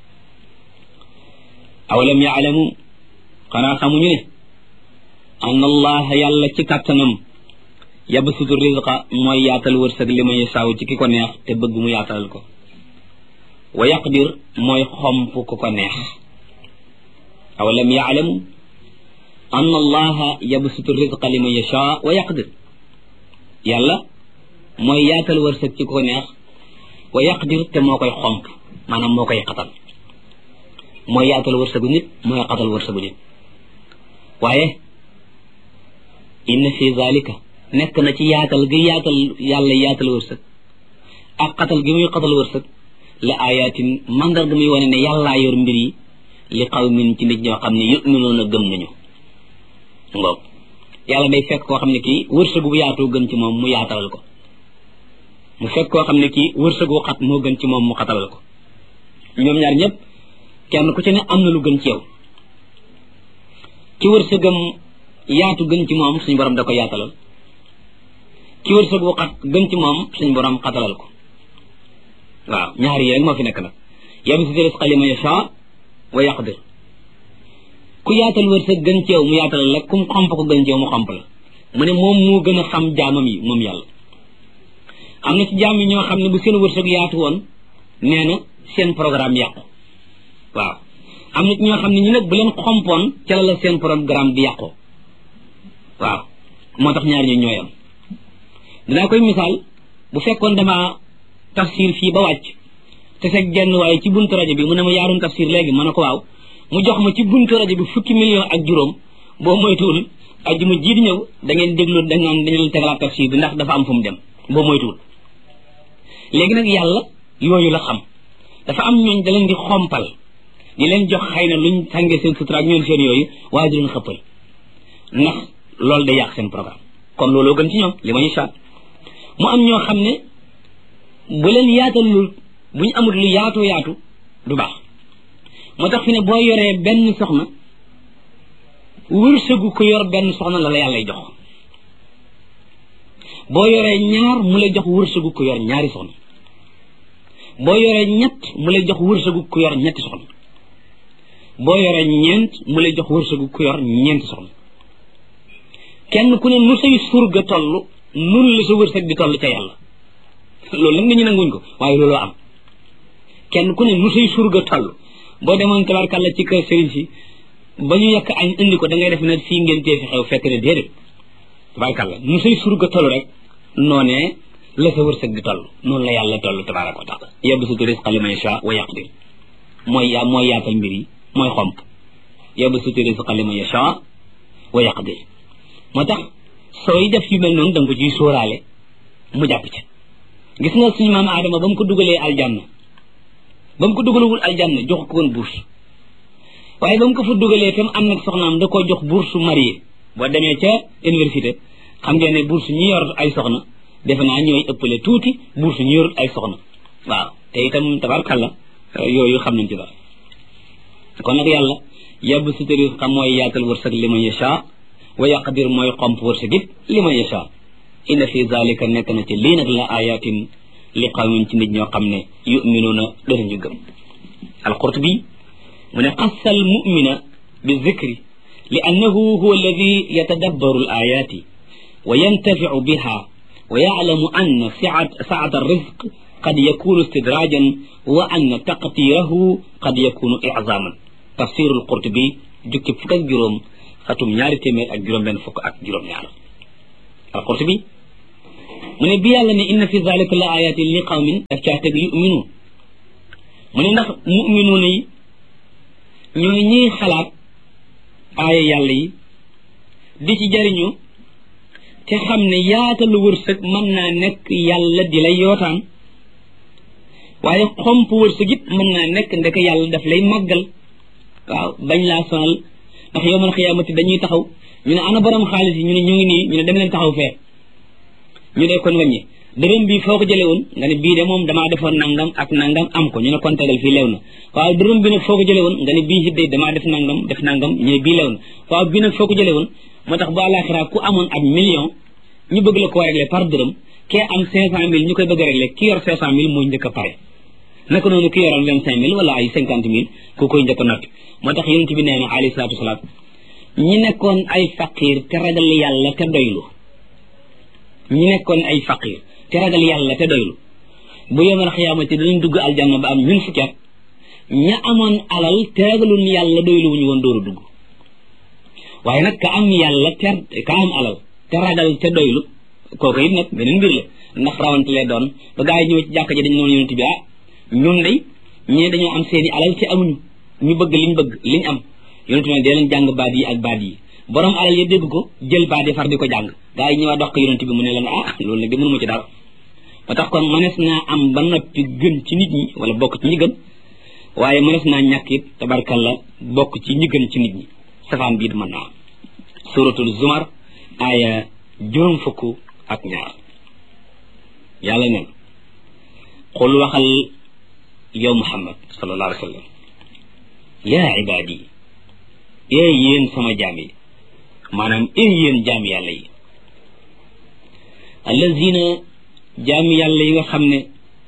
B: awalam yaalamu xanaa xamuñu ne an allaha yàlla ci kàttanam yabsutu rizqa mooy yaatal wërsëg li ma yasaaw ci ki ko neex te bëgg mu yaatalal ko wa yaqdir mooy xomp ku ko neex awalam yaalamu an allaha yabsutu rizqa li ma yashaa wa yaqdir yàlla mooy yaatal wërsëg ci ku ko neex wa yaqdir te moo koy xomp maanaam moo koy xatal mooy yaatal wërsëgu nit mooy xatal wërsëgu nit waaye inna fi zalika nekk na ci yaatal gi yaatal yàlla yaatal wërsëg ak xatal gi muy xatal wërsëg la ayatin mandarga muy wane ne yàllaa yor mbir yi li qawmin ci nit ñoo xam ne yu'minuuna gëm nañu ngoog yàlla day fekk koo xam ne kii wërsëgu bu yaatoo gën ci moom mu yaatalal ko mu fekk koo xam ne kii wërsëgu xat moo gën ci moom mu xatalal ko ñoom ñaar ñëpp kenn ku ci ne am na lu gën ci yow ci wërsëgam yaatu gën ci moom suñu borom da ko yaatalal ci wërsëgu xat gën ci moom suñu borom xatalal ko waaw ñaar yi rek moo fi nekk nag yabsutu rizqa liman yashaa wa yaqdir ku yaatal wërsëg gën ci yow mu yaatalal la kum xomp ko gën ci yow mu xomp la mu ne moom moo gën a xam jaamam yi moom yàlla am na ci jaam yi ñoo xam ne bu seen wërsëg yaatu woon nee na seen programme yàqu waaw am na ci ñoo xam ne ñu nag bu leen xompoon ca la la seen programme bi yàqu waaw moo tax ñaar ñu ñooy am dinaa koy misaal bu fekkoon dama tafsir fii ba wàcc te fekk genn waaye ci buntu rajo bi mu ne ma yaaroon tafsir léegi ma ne ko waaw mu jox ma ci buntu rajo bi fukki million ak juróom boo moytuwul ajjuma ji di ñëw da ngeen déglu da ngaan dañu leen tegalaat tafsir bi ndax dafa am fu mu dem boo moytuwul léegi nag yàlla yooyu la xam dafa am ñooñ da leen di xompal di leen jox xëy na luñ sàngee seen sutura ak ñoom seen yooyu waaye di leen xëppal ndax loolu day yàq seen programme kon looloo gën ci ñoom li ma ñu saat mu am ñoo xam ne bu leen yaatalul bu ñu amul lu yaatu yaatu du baax moo tax fi ne boo yoree benn soxna wërsëgu ko yor benn soxna la la yàllay jox boo yoree ñaar mu lay jox wërsëgu ko yor ñaari soxna boo yoree ñett mu lay jox wërsëgu ko yor ñetti soxna boo yoree ñeent mu lay jox wërsëgu ko yor ñeenti soxna kenn ku ne nu say surga toll nun la sa wërsëg di toll ca yàlla loolu nag nit ñi nanguñ ko waaye looloo am kenn ku ne nu say surga toll boo demoon tabarkàlla ci kër sëriñ si ba ñu yekk añ indi ko da ngay def ne fii ngeen tee fi xew fekk ne déedéet tabarkàlla nu say surga toll rek noonee la sa wërsëg di toll noonu la yàlla toll tabaraka wa taala yabsutu rizqa liman yashaa wa yaqdir mooy yaa mooy yaatal mbir yi mooy xomp yabsutu rizqa liman yashaa wa yaqdir moo tax sooy def yu mel noonu da nga ko ciy sóoraale mu jàpp ci gis nga suñu maam Adama ba mu ko dugalee aljanna ba mu ko dugalewul aljanna jox ko woon bourse waaye ba mu ko fa dugalee tam am nag soxnaam da koo jox bourse marié boo demee ca université xam ngeen ne bourse ñi yor ay soxna defe naa ñooy ëppale tuuti bourse ñi yorut ay soxna waaw te itam tabarkalla yooyu xam nañ ci dara kon nag yàlla yabsutu rizqa mooy yaatal wërsëg liman yashaa wa yaqdir mooy xomp wërsëg it liman yashaa inna fi zalika nekk na ci lii nag la ayatin li qawmin ci nit ñoo xam ne yuminuuna danañu gëm alqurtubi mu ne qassa al mumina bi zikri li annahu huwa alladi yatadabbaru al ayati wa yantaficu biha wa yaclamu anna sacat alrizq qad yakunu istidrajan wa anna taqtirahu qad yakunu iczaman tafsirul Qurtubi jukki fukk ak juróom xatum ñaari téeméer ak juróom benn fukk ak juróom ñaar al Qurtubi mu ne bi yàlla ne inna fi zalika la ayatin li qawmin daf caa teg yu'minun mu ne ndax mu'minuun yi ñooy ñiy xalaat aaya yàlla yi di ci jariñu te xam ne yaatalu wërsëg mën naa nekk yàlla di lay yootaan waaye xomp wërsëg it mën naa nekk ndeke yàlla daf lay màggal waaw bañ laa sonal ndax yowmal xiyaamati dañuy taxaw ñu ne ana borom xaalis yi ñu ne ñu ngi nii ñu ne dem leen taxaw fee ñu ne kon wàññi dërëm bii foo ko jëlee woon nga ne bii de moom damaa defoon nangam ak nangam am ko ñu ne kon tegal fii leew na waaw dërëm bi nag foo ko jëlee woon nga ne bii it de damaa def nangam def nangam ñu ne bii leew na waaw bii nag foo ko jëlee woon moo tax bu àllaaxira ku amoon ab million ñu bëgg la koo régler par dërëm kee am cinq cent mille ñu koy bëgg a régler ki yor cinq cent mille mooy njëkk a pare naka noonu ki yoroon vingt cinq mille wala ay cinquante mille ku koy njëkk a noppi moo tax yonent bi nee na alayhi salaatu wasalaam ñi nekkoon ay faqir te ragal yàlla te doylu ñi nekkoon ay faqir te ragal yàlla te doylu bu yawmal xiyaamati dañu dugg aljanna ba am ñun fukki at ña amoon alal te ragalul yàlla doylu wuñu woon dooru dugg waaye nag ka am yàlla te ka am alal te ragal te doylu kooku it nag beneen mbir la ndax rawante lay doon ba gaa yi ñëw ci jàkka ji dañ noonu yonent bi ah ñun day ñee dañoo am seeni alal te amuñu ñu bëgg liñ bëgg liñ am yonent bi dee leen jàng baat yi ak baat yi borom alal ya dégg ko jël baat yi far di ko jàng gaa yi ñëwaat dox ko yonent bi mu ne leen ah loolu nag di mënuma ci dara ba tax kon mënees naa am ba noppi gën ci nit ñi wala bokk ci ñi gën waaye mënees naa ñàkk it tabarkalla bokk ci ñi gën ci nit ñi safaan bii mën naa suratul zumar aaya juróom fukk ak ñaar yàlla neen xul waxal yow muhammad sallallahu alayhi wa sallam yaa ibaadi ee yéen sama jaam yi maanaam ee yéen jaam yàlla yi allazina jaam yàlla yi nga xam ne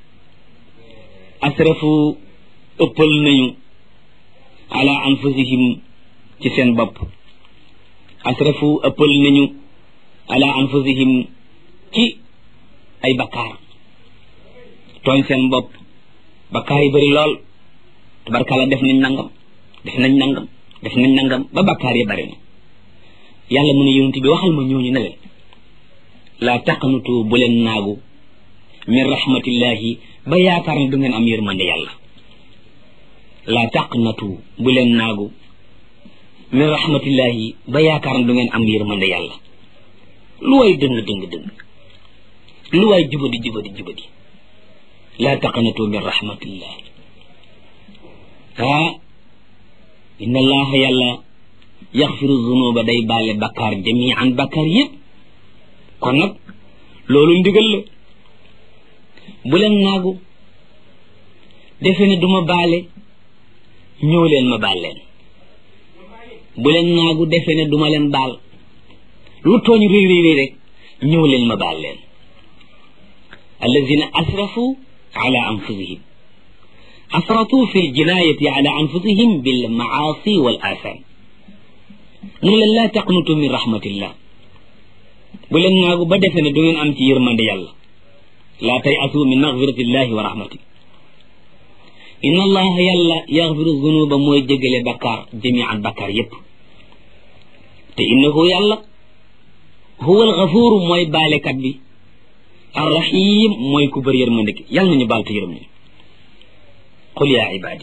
B: asrafu ëppal nañu ala anfusihim ci seen bopp asrafu ëppal nañu ala anfusihim ci ay bakkaar tooñ seen bopp bakkaar yi bëri lool tabarkalla def nañ nangam def nañ nangam def nañ nangam ba bakkaar yi bëri na yàlla mu ne yonent bi waxal ma ñooñu ne leen laa taqnutu bu leen naagu min rahmatillahi ba yaakaar ne du ngeen am yërmande yàlla laa taqnatu bu leen naagu min rahmatillahi ba yaakaar ne du ngeen am yërmande yàlla lu waay dëng dëng dëng lu waay jubadi jubadi jubadi laa taqnatu min rahmatillah ah inna allaha yàlla yaxfiru zunuba day baale bakkaar jamian bakkaar yëpp kon nag loolu ndigal la bu leen naagu defe ne duma baale ñëw leen ma baal leen bu leen naagu defe ne duma leen baal lu tooñ réy réy réy rek ñëw leen ma baal leen allazina asrafu ala anfusihim asratu fi ljinayati ala anfusihim bil maasi wal atham mu ne leen laa taqnutu min rahmatillah bu leen naagu ba defe ne du ngeen am ci yërmande yàlla laa tay asu min magfiratillahi wa rahmati inna allaha yàlla yaxfiru zunuba mooy jégale bakkaar jamian bakkaar yépp te innahu yàlla huwa alxafuuru mooy baalekat bi arrahim mooy ku bëri yërmande ki yàlla nañu baal te yërëm ñu qul yaa ibaadi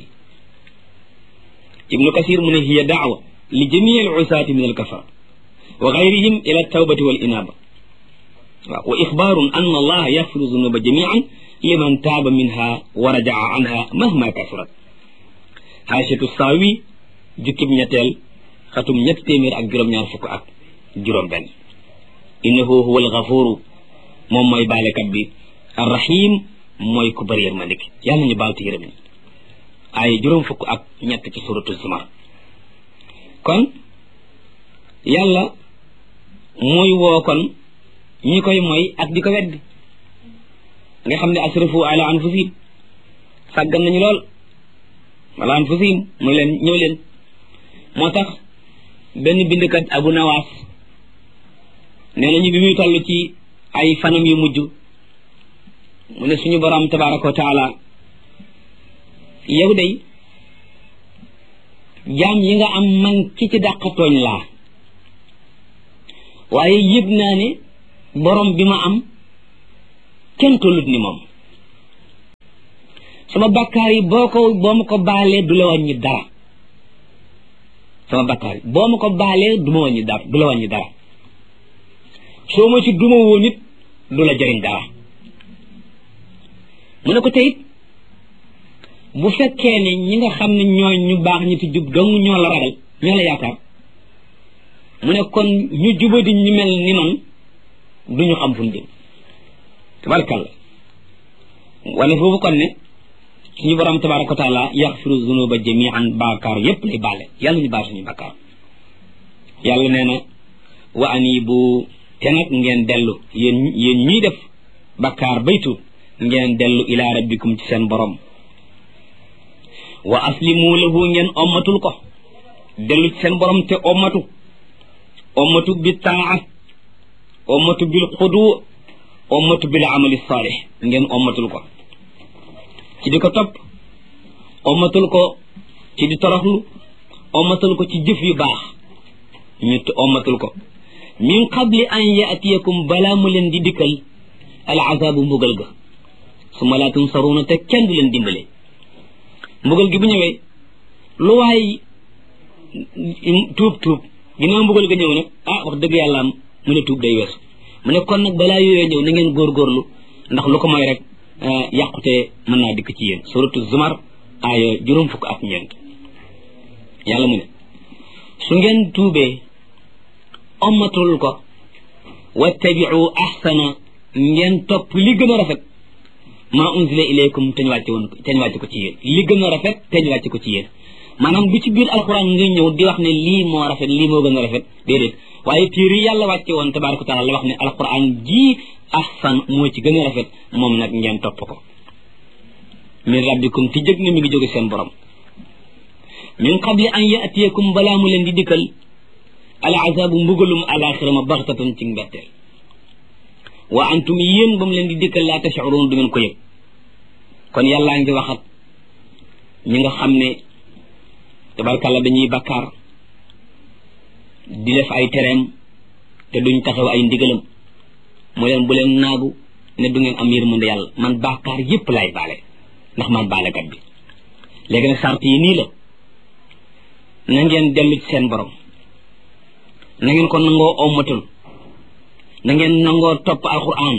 B: ibnu kasir mu ne hiya daawa li jamii al usaati min alkafara wa gayrihim ila tawbati wal inaaba waaw wa ixbaarun an allaha yaxfiru zunuba jamian liman taaba minha wa rajaa anha mahma kasurat haashatu saawi jukkib ñetteel xatum ñett téeméer ak juróom-ñaar fukk ak juróom benn innahu huwa alxafuru moom mooy baalekat bi arrahim mooy ku bëri yërmande gi yàlla ñu baal te yërëm ñi ay juróom fukk ak ñett ci suratu zumar kon yàlla mooy woo kon ñi koy mooy ak di ko weddi nga xam ne asrafu ala anfusihim sàggan nañu lool ala anfusihim mu leen ñëw leen moo tax benn bindkat abu nawaas nee nañu bi muy toll ci ay fanam yu mujj mu ne suñu borom tabaraka wa taala yow day jaam yi nga am man ki ci dàq tooñ laa waaye yëg naa ne borom bi ma am kenn tollut ni moom sama bakkaar yi boo ko boo ma ko baalee du la wàññi dara sama bakkaar yi boo ma ko baalee du ma wàññi dara du la wàññi dara soo ma ci duma woon it du la jëriñ dara mu ne ko tey bu fekkee ne ñi nga xam ne ñooy ñu baax ñi ci jub dong ñoo la ragal ñoo la yaakaar mu ne kon ñu jubadi ñu mel ni man duñu xam fu ñu jëm tabarakalla wane foofu kon ne suñu borom tabaraka wa taala yaxfiru zunuba jamian baakaar yépp lay baale yàlla ñu baal suñu bakkaar yàlla nee na wa anibu te nag ngeen dellu yéen yéen ñuy def bakkaar baytu ngeen dellu ila rabbikum ci seen borom wa aslimu lahu ngeen ommatul ko dellu ci seen borom te ommatu ommatu bi taa ommatu bil xudu ommatu bil amali salih ngeen ommatul ko ci di ko topp ommatul ko ci di toroxlu ommatul ko ci jëf yu baax ñu ommatul ko min qabli an yaatiyakum balaa mu leen di dikkal al azabu mbugal ga summa laa tunsaruuna te kenn du leen dimbale mbugal gi bu ñëwee lu waay tuub tuub ginnaaw mbugal ga ñëw nag ah wax dëgg yàlla am mu ne tuub day weesu mu ne kon nag balaa yooyee ñëw na ngeen góorgóorlu ndax lu ko mooy rek yàqute mën naa dikk ci yéen suratu zumar aaya juróom fukk ak ñeent yàlla mu ne su ngeen tuubee ommatul ko wattabiu ahsana ngeen topp li gën a rafet maa unzila ilaykum te ñu wàcce woon te ñu wàcce ko ci yéen li gën a rafet te ñu wàcce ko ci yéen maanaam du ci biir alxuraan nga ñëw di wax ne lii moo rafet lii moo gën a rafet déedéet waaye téere yàlla wàcce woon tabaaraka wa taala la wax ne alxuraan ji ahsan moo ci gën a rafet moom nag ngeen topp ko min rabbikum ti jëg ne mi ngi jóge seen borom min qabli an yaatiyakum balaa mu leen di dikkal al azabu mbugalum alaxira ma baxtatan ci mbetteel wa antum yéen ba mu leen di dikkal laa tash'urun du ngeen ko yëg kon yàllaa ngi waxat ñi nga xam ne tabarkàlla dañuy bakkaar di def ay tereem te duñ taxaw ay ndigalam mu leen bu leen naagu ne du ngeen am yërmande yàlla man bakkaar yépp laay baale ndax man baalekat bi léegi nag sart yi nii la na ngeen dellu ci seen borom na ngeen ko nangoo ommatul na ngeen nangoo topp alquran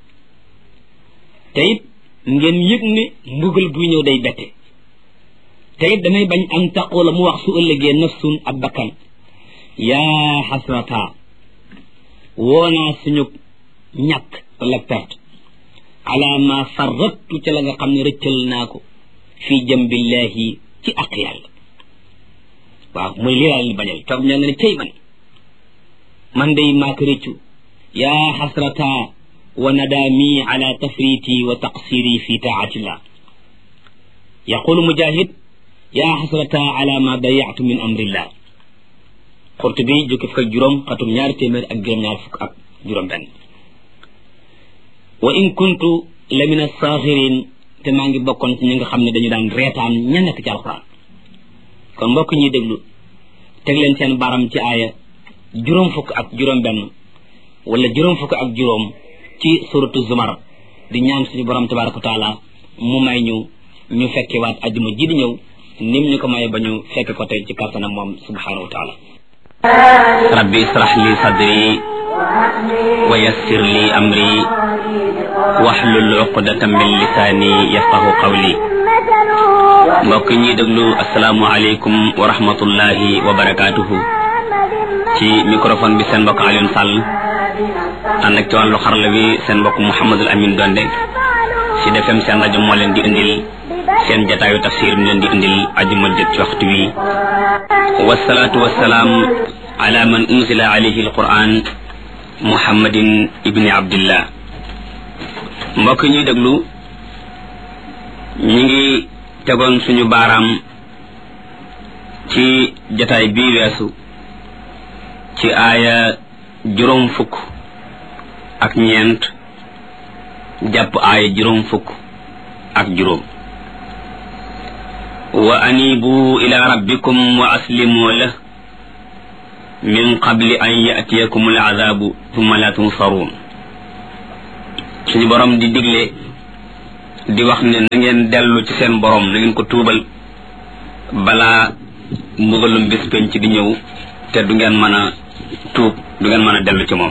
B: te it ngeen yëg ne mbugal buy ñëw day bette te it damay bañ am taqula mu wax su ëllëgee nafsun ab bakkan yaa xasrata woonaa suñu ñàkk wala perte ala ma farrattu ca la nga xam ne rëccal naa ko fii jambillahi ci aq yàlla waaw mooy lii laa leen bañal toog ñaa nga ne cey man man day maak rëccu yaa xasrata wa nadaami ala tafriti wa taqsiri fi taatillah yaqulu mujahid yaa xasrata ala ma dayatu min amrillah Qurtubi jukki fukk ak juróom xatum ñaari téeméer ak juróom ñaar fukk ak juróom benn wa in kuntu la min as-saxirin te maa ngi bokkoon ci ñi nga xam ne dañu daan reetaan ña nekk ci alquran kon mbokk ñuy déglu teg leen seen baram ci aaya juróom fukk ak juróom benn wala juróom fukk ak juróom ci suratu zumar di ñaan suñu borom tabaraka wa taala mu may ñu ñu fekke waat ajuma ji di ñëw nim ñu ko maye ba ñu fekke ko tey ci kàttanam moom subhanahu wa taala rabbi israh li sadri wa yassir li amri wahlul uqdatan min lisani yafqahu qawli mbokk ñi déglu asalaamu aleykum wa rahmatullahi wa barakatuhu ci microphone bi seen mbokk Alioune Sall ànd ak ci wàllu xarala bi seen mbokk Mouhamadul Amin Donde ci defem seen rajo moo leen di indil seen jataayu tafsir mi leen di indil ajuma jët ci waxtu wi wasalaatu wasalaam ala man unzila alayhi alquran muhammadin ibni abdillah mbokk ñuy déglu ñi ngi tegoon suñu baaraam ci jataay bii weesu ci aaya juróom fukk ak ñeent jàpp aaya juróom fukk ak juróom wa anibu ila rabbikum wa aslimu lah min qabli an yatiyakum al'adabu thumma la tunsaruun suñu borom di digle di wax ne na ngeen dellu ci seen borom na ngeen ko tuubal balaa mbugalum bés penc di ñëw te du ngeen mën a tuub du ngeen mën a dellu ci moom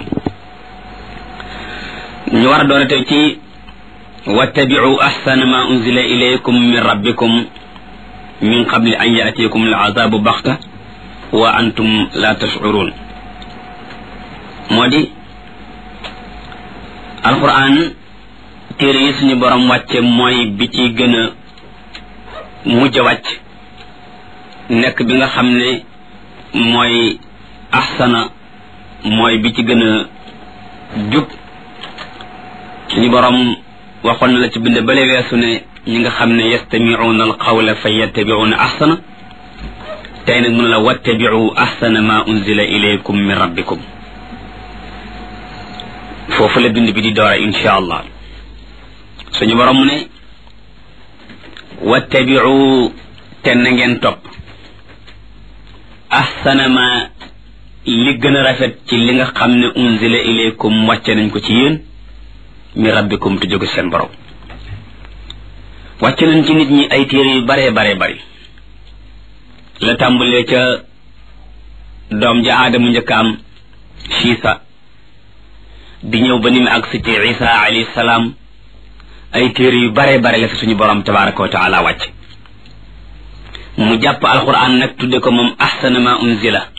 B: ñu war a doon tey ci wattabi'u ahsana ma unzila ilaykum min rabbikum min qabli an ya'tiyakum al'azabu baxta wa antum la tash'urun moo di alquran téere yi suñu borom wàcce mooy bi ci gën a mujj wàcc nekk bi nga xam ne mooy ahsana mooy bi ci gën a jub suñu borom waxoon na la ci bind bale weesu ne ñi nga xam ne yastami'una alqawla fa yattabi'una ahsana tey nag mun la wattabi'u ahsana ma unzila ilaykum min rabbikum foofu la bind bi di doora insha allah suñu borom mu ne wattabi'u te na ngeen topp ahsana ma li gën a rafet ci li nga xam ne unzila ilaykum wàcce nañ ko ci yéen mi rabbikum te jóge seen borom wàcce nañ ci nit ñi ay téere yu bare bare bari la tàmbalee ca doom ja aadamu njëkk am siisa di ñëw ba ni mu agsi ci isa alayhi salaam ay téere yu bare bare la fi suñu borom tabaraka wa taala wàcc mu jàpp alquran nag tudde ko moom ahsana ma unzila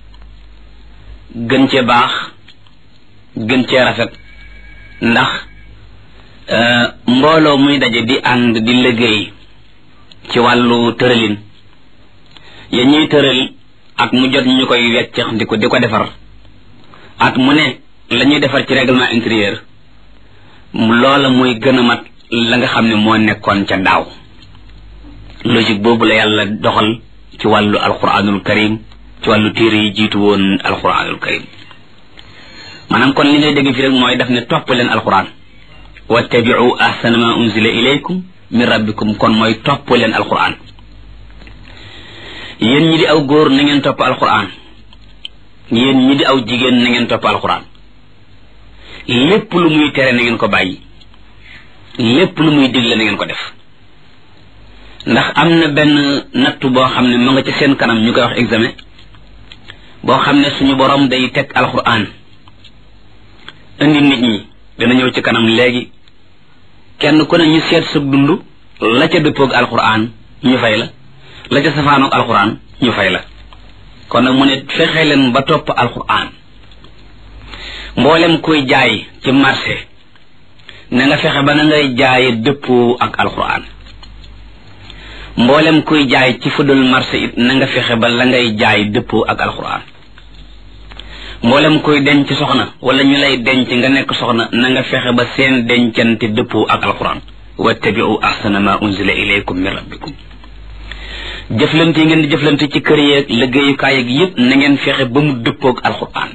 B: gën cee baax gën cee rafet ndax mbooloo muy daje di ànd di liggéey ci wàllu tëralin ya ñuy tëral at mu jot ñu koy weccax di ko di ko defar at mu ne la ñuy defar ci règlement intérieur loola muy gën a mat la nga xam ne moo nekkoon ca daaw logique boobu la yàlla doxal ci wàllu alquranul karim ci wàllu téere yi jiitu woon alquranul karim maanaam kon li ngay dégg fi rek mooy daf ne topp leen alquran wattabi'u ahsana ma unzila ilaykum min rabbikum kon mooy topp leen alquran yéen ñi di aw góor na ngeen topp alquran yéen ñi di aw jigéen na ngeen topp alquran lépp lu muy tere na ngeen ko bàyyi lépp lu muy digle na ngeen ko def ndax am na benn nattu boo xam ne ma nga ci seen kanam ñu koy wax examen boo xam ne suñu borom day teg alquran indi nit ñi dana ñëw ci kanam léegi kenn ku ne ñu seet sa dund la ca dëppoog alquran ñu fay la la ca safaanoog alquran ñu fay la kon nag mu ne fexe leen ba topp alquran mboolem kuy jaay ci marché na nga fexe ba na ngay jaaye dëppoo ak alquran mboolem kuy jaay ci fudul marché it na nga fexe ba la ngay jaay dëppoo ak alquran mboolem kuy denc soxna wala ñu lay denc nga nekk soxna na nga fexe ba seen dencante dëppoo ak alquran wattabi'u ahsana ma unzila ilaykum min rabbikum jëflante yi ngeen di jëflante ci kër yeeg liggéeyukaay yeeg yëpp na ngeen fexe ba mu dëppoog alquran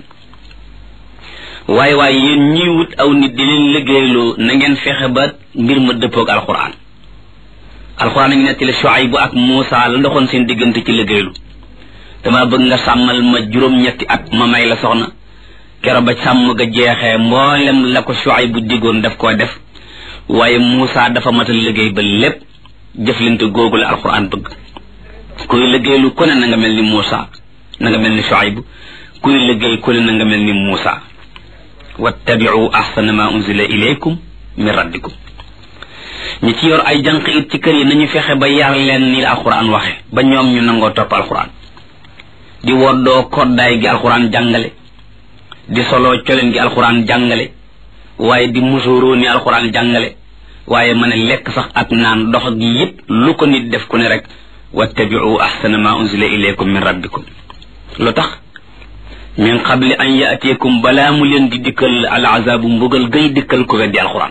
B: waaye waaye yéen ñiy wut aw nit di leen liggéeyloo na ngeen fexe ba mbir ma dëppoog alquran alquran nañu nettali Shuayb ak Muusa la ndoxoon seen diggante ci liggéeylu dama bëgg nga sàmmal ma juróom-ñetti at ma may la soxna kero ba sàmm ga jeexee mboolem la ko Shuayb bu diggoon daf koo def waaye Muusa dafa matal liggéey ba lépp jëflante googu la alquran bëgg kuy liggéeylu ku ne na nga mel ni Muusa na nga mel ni Shuayb kuy liggéey ku ne na nga mel ni Muusa wattabi'u ahsana ma unzila ilaykum min rabbikum ñi ci yor ay jànq it ci kër yi nañu fexe ba yar leen ni la alquran waxe ba ñoom ñu nangoo topp alquran di woddoo koddaay gi alquran jàngale di soloo coleen gi alquran jàngale waaye di musuroo ni alquran jàngale waaye mën a lekk sax ak naan dox gi yépp lu ko nit def ku ne rek wattabi'u ahsana ma unzila ilaykum min rabbikum lu tax min qabli an ya'tiyakum balaa mu leen di dikkal al azabu mbugal gay dikkal ko weddi alquran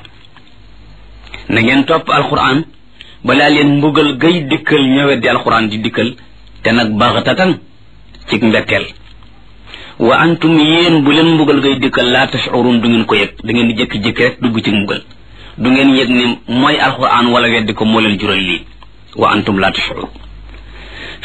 B: na ngeen topp alquran balaa leen mbugal gay dikkal ña weddi alquran di dikkal te nag baxtatan ci mbetteel wa antum yéen bu leen mbugal gay dikkal laa tash'urun du ngeen ko yëg da ngeen di jékki-jékki rek dugg ci mbugal du ngeen yëg ne mooy alquran wala weddi ko moo leen jural lii wa antum laa tash'urun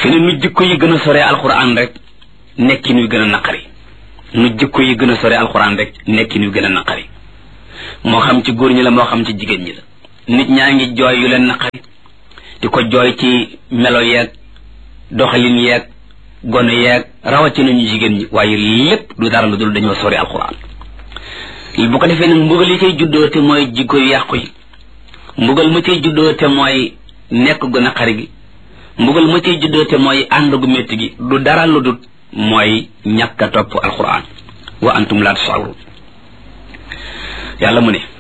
B: fi ne nu jikko yi gën a sore alquran rek nekkin wi gën a naqari nu jikko yi gën a sore alquran rek nekkin wi gën a naqari moo xam ci góor ñi la moo xam ci jigéen ñi la nit ñaa ngi jooy yu leen naqari di ko jooy ci melo yeeg doxalin yeeg gone yeeg rawatina ñu jigéen ñi waaye lépp du dara lu dul dañoo sori alquran bu ko defee nag mbugal yi cay juddoo te mooy jikko yu yàqu yi mbugal ma cay juddoo te mooy nekk gu naqari gi mbugal ma cay juddoo te mooy ànd gu métti gi du dara lu dul mooy ñàkk a topp alquran wa antum la tasawrun yàlla mu ne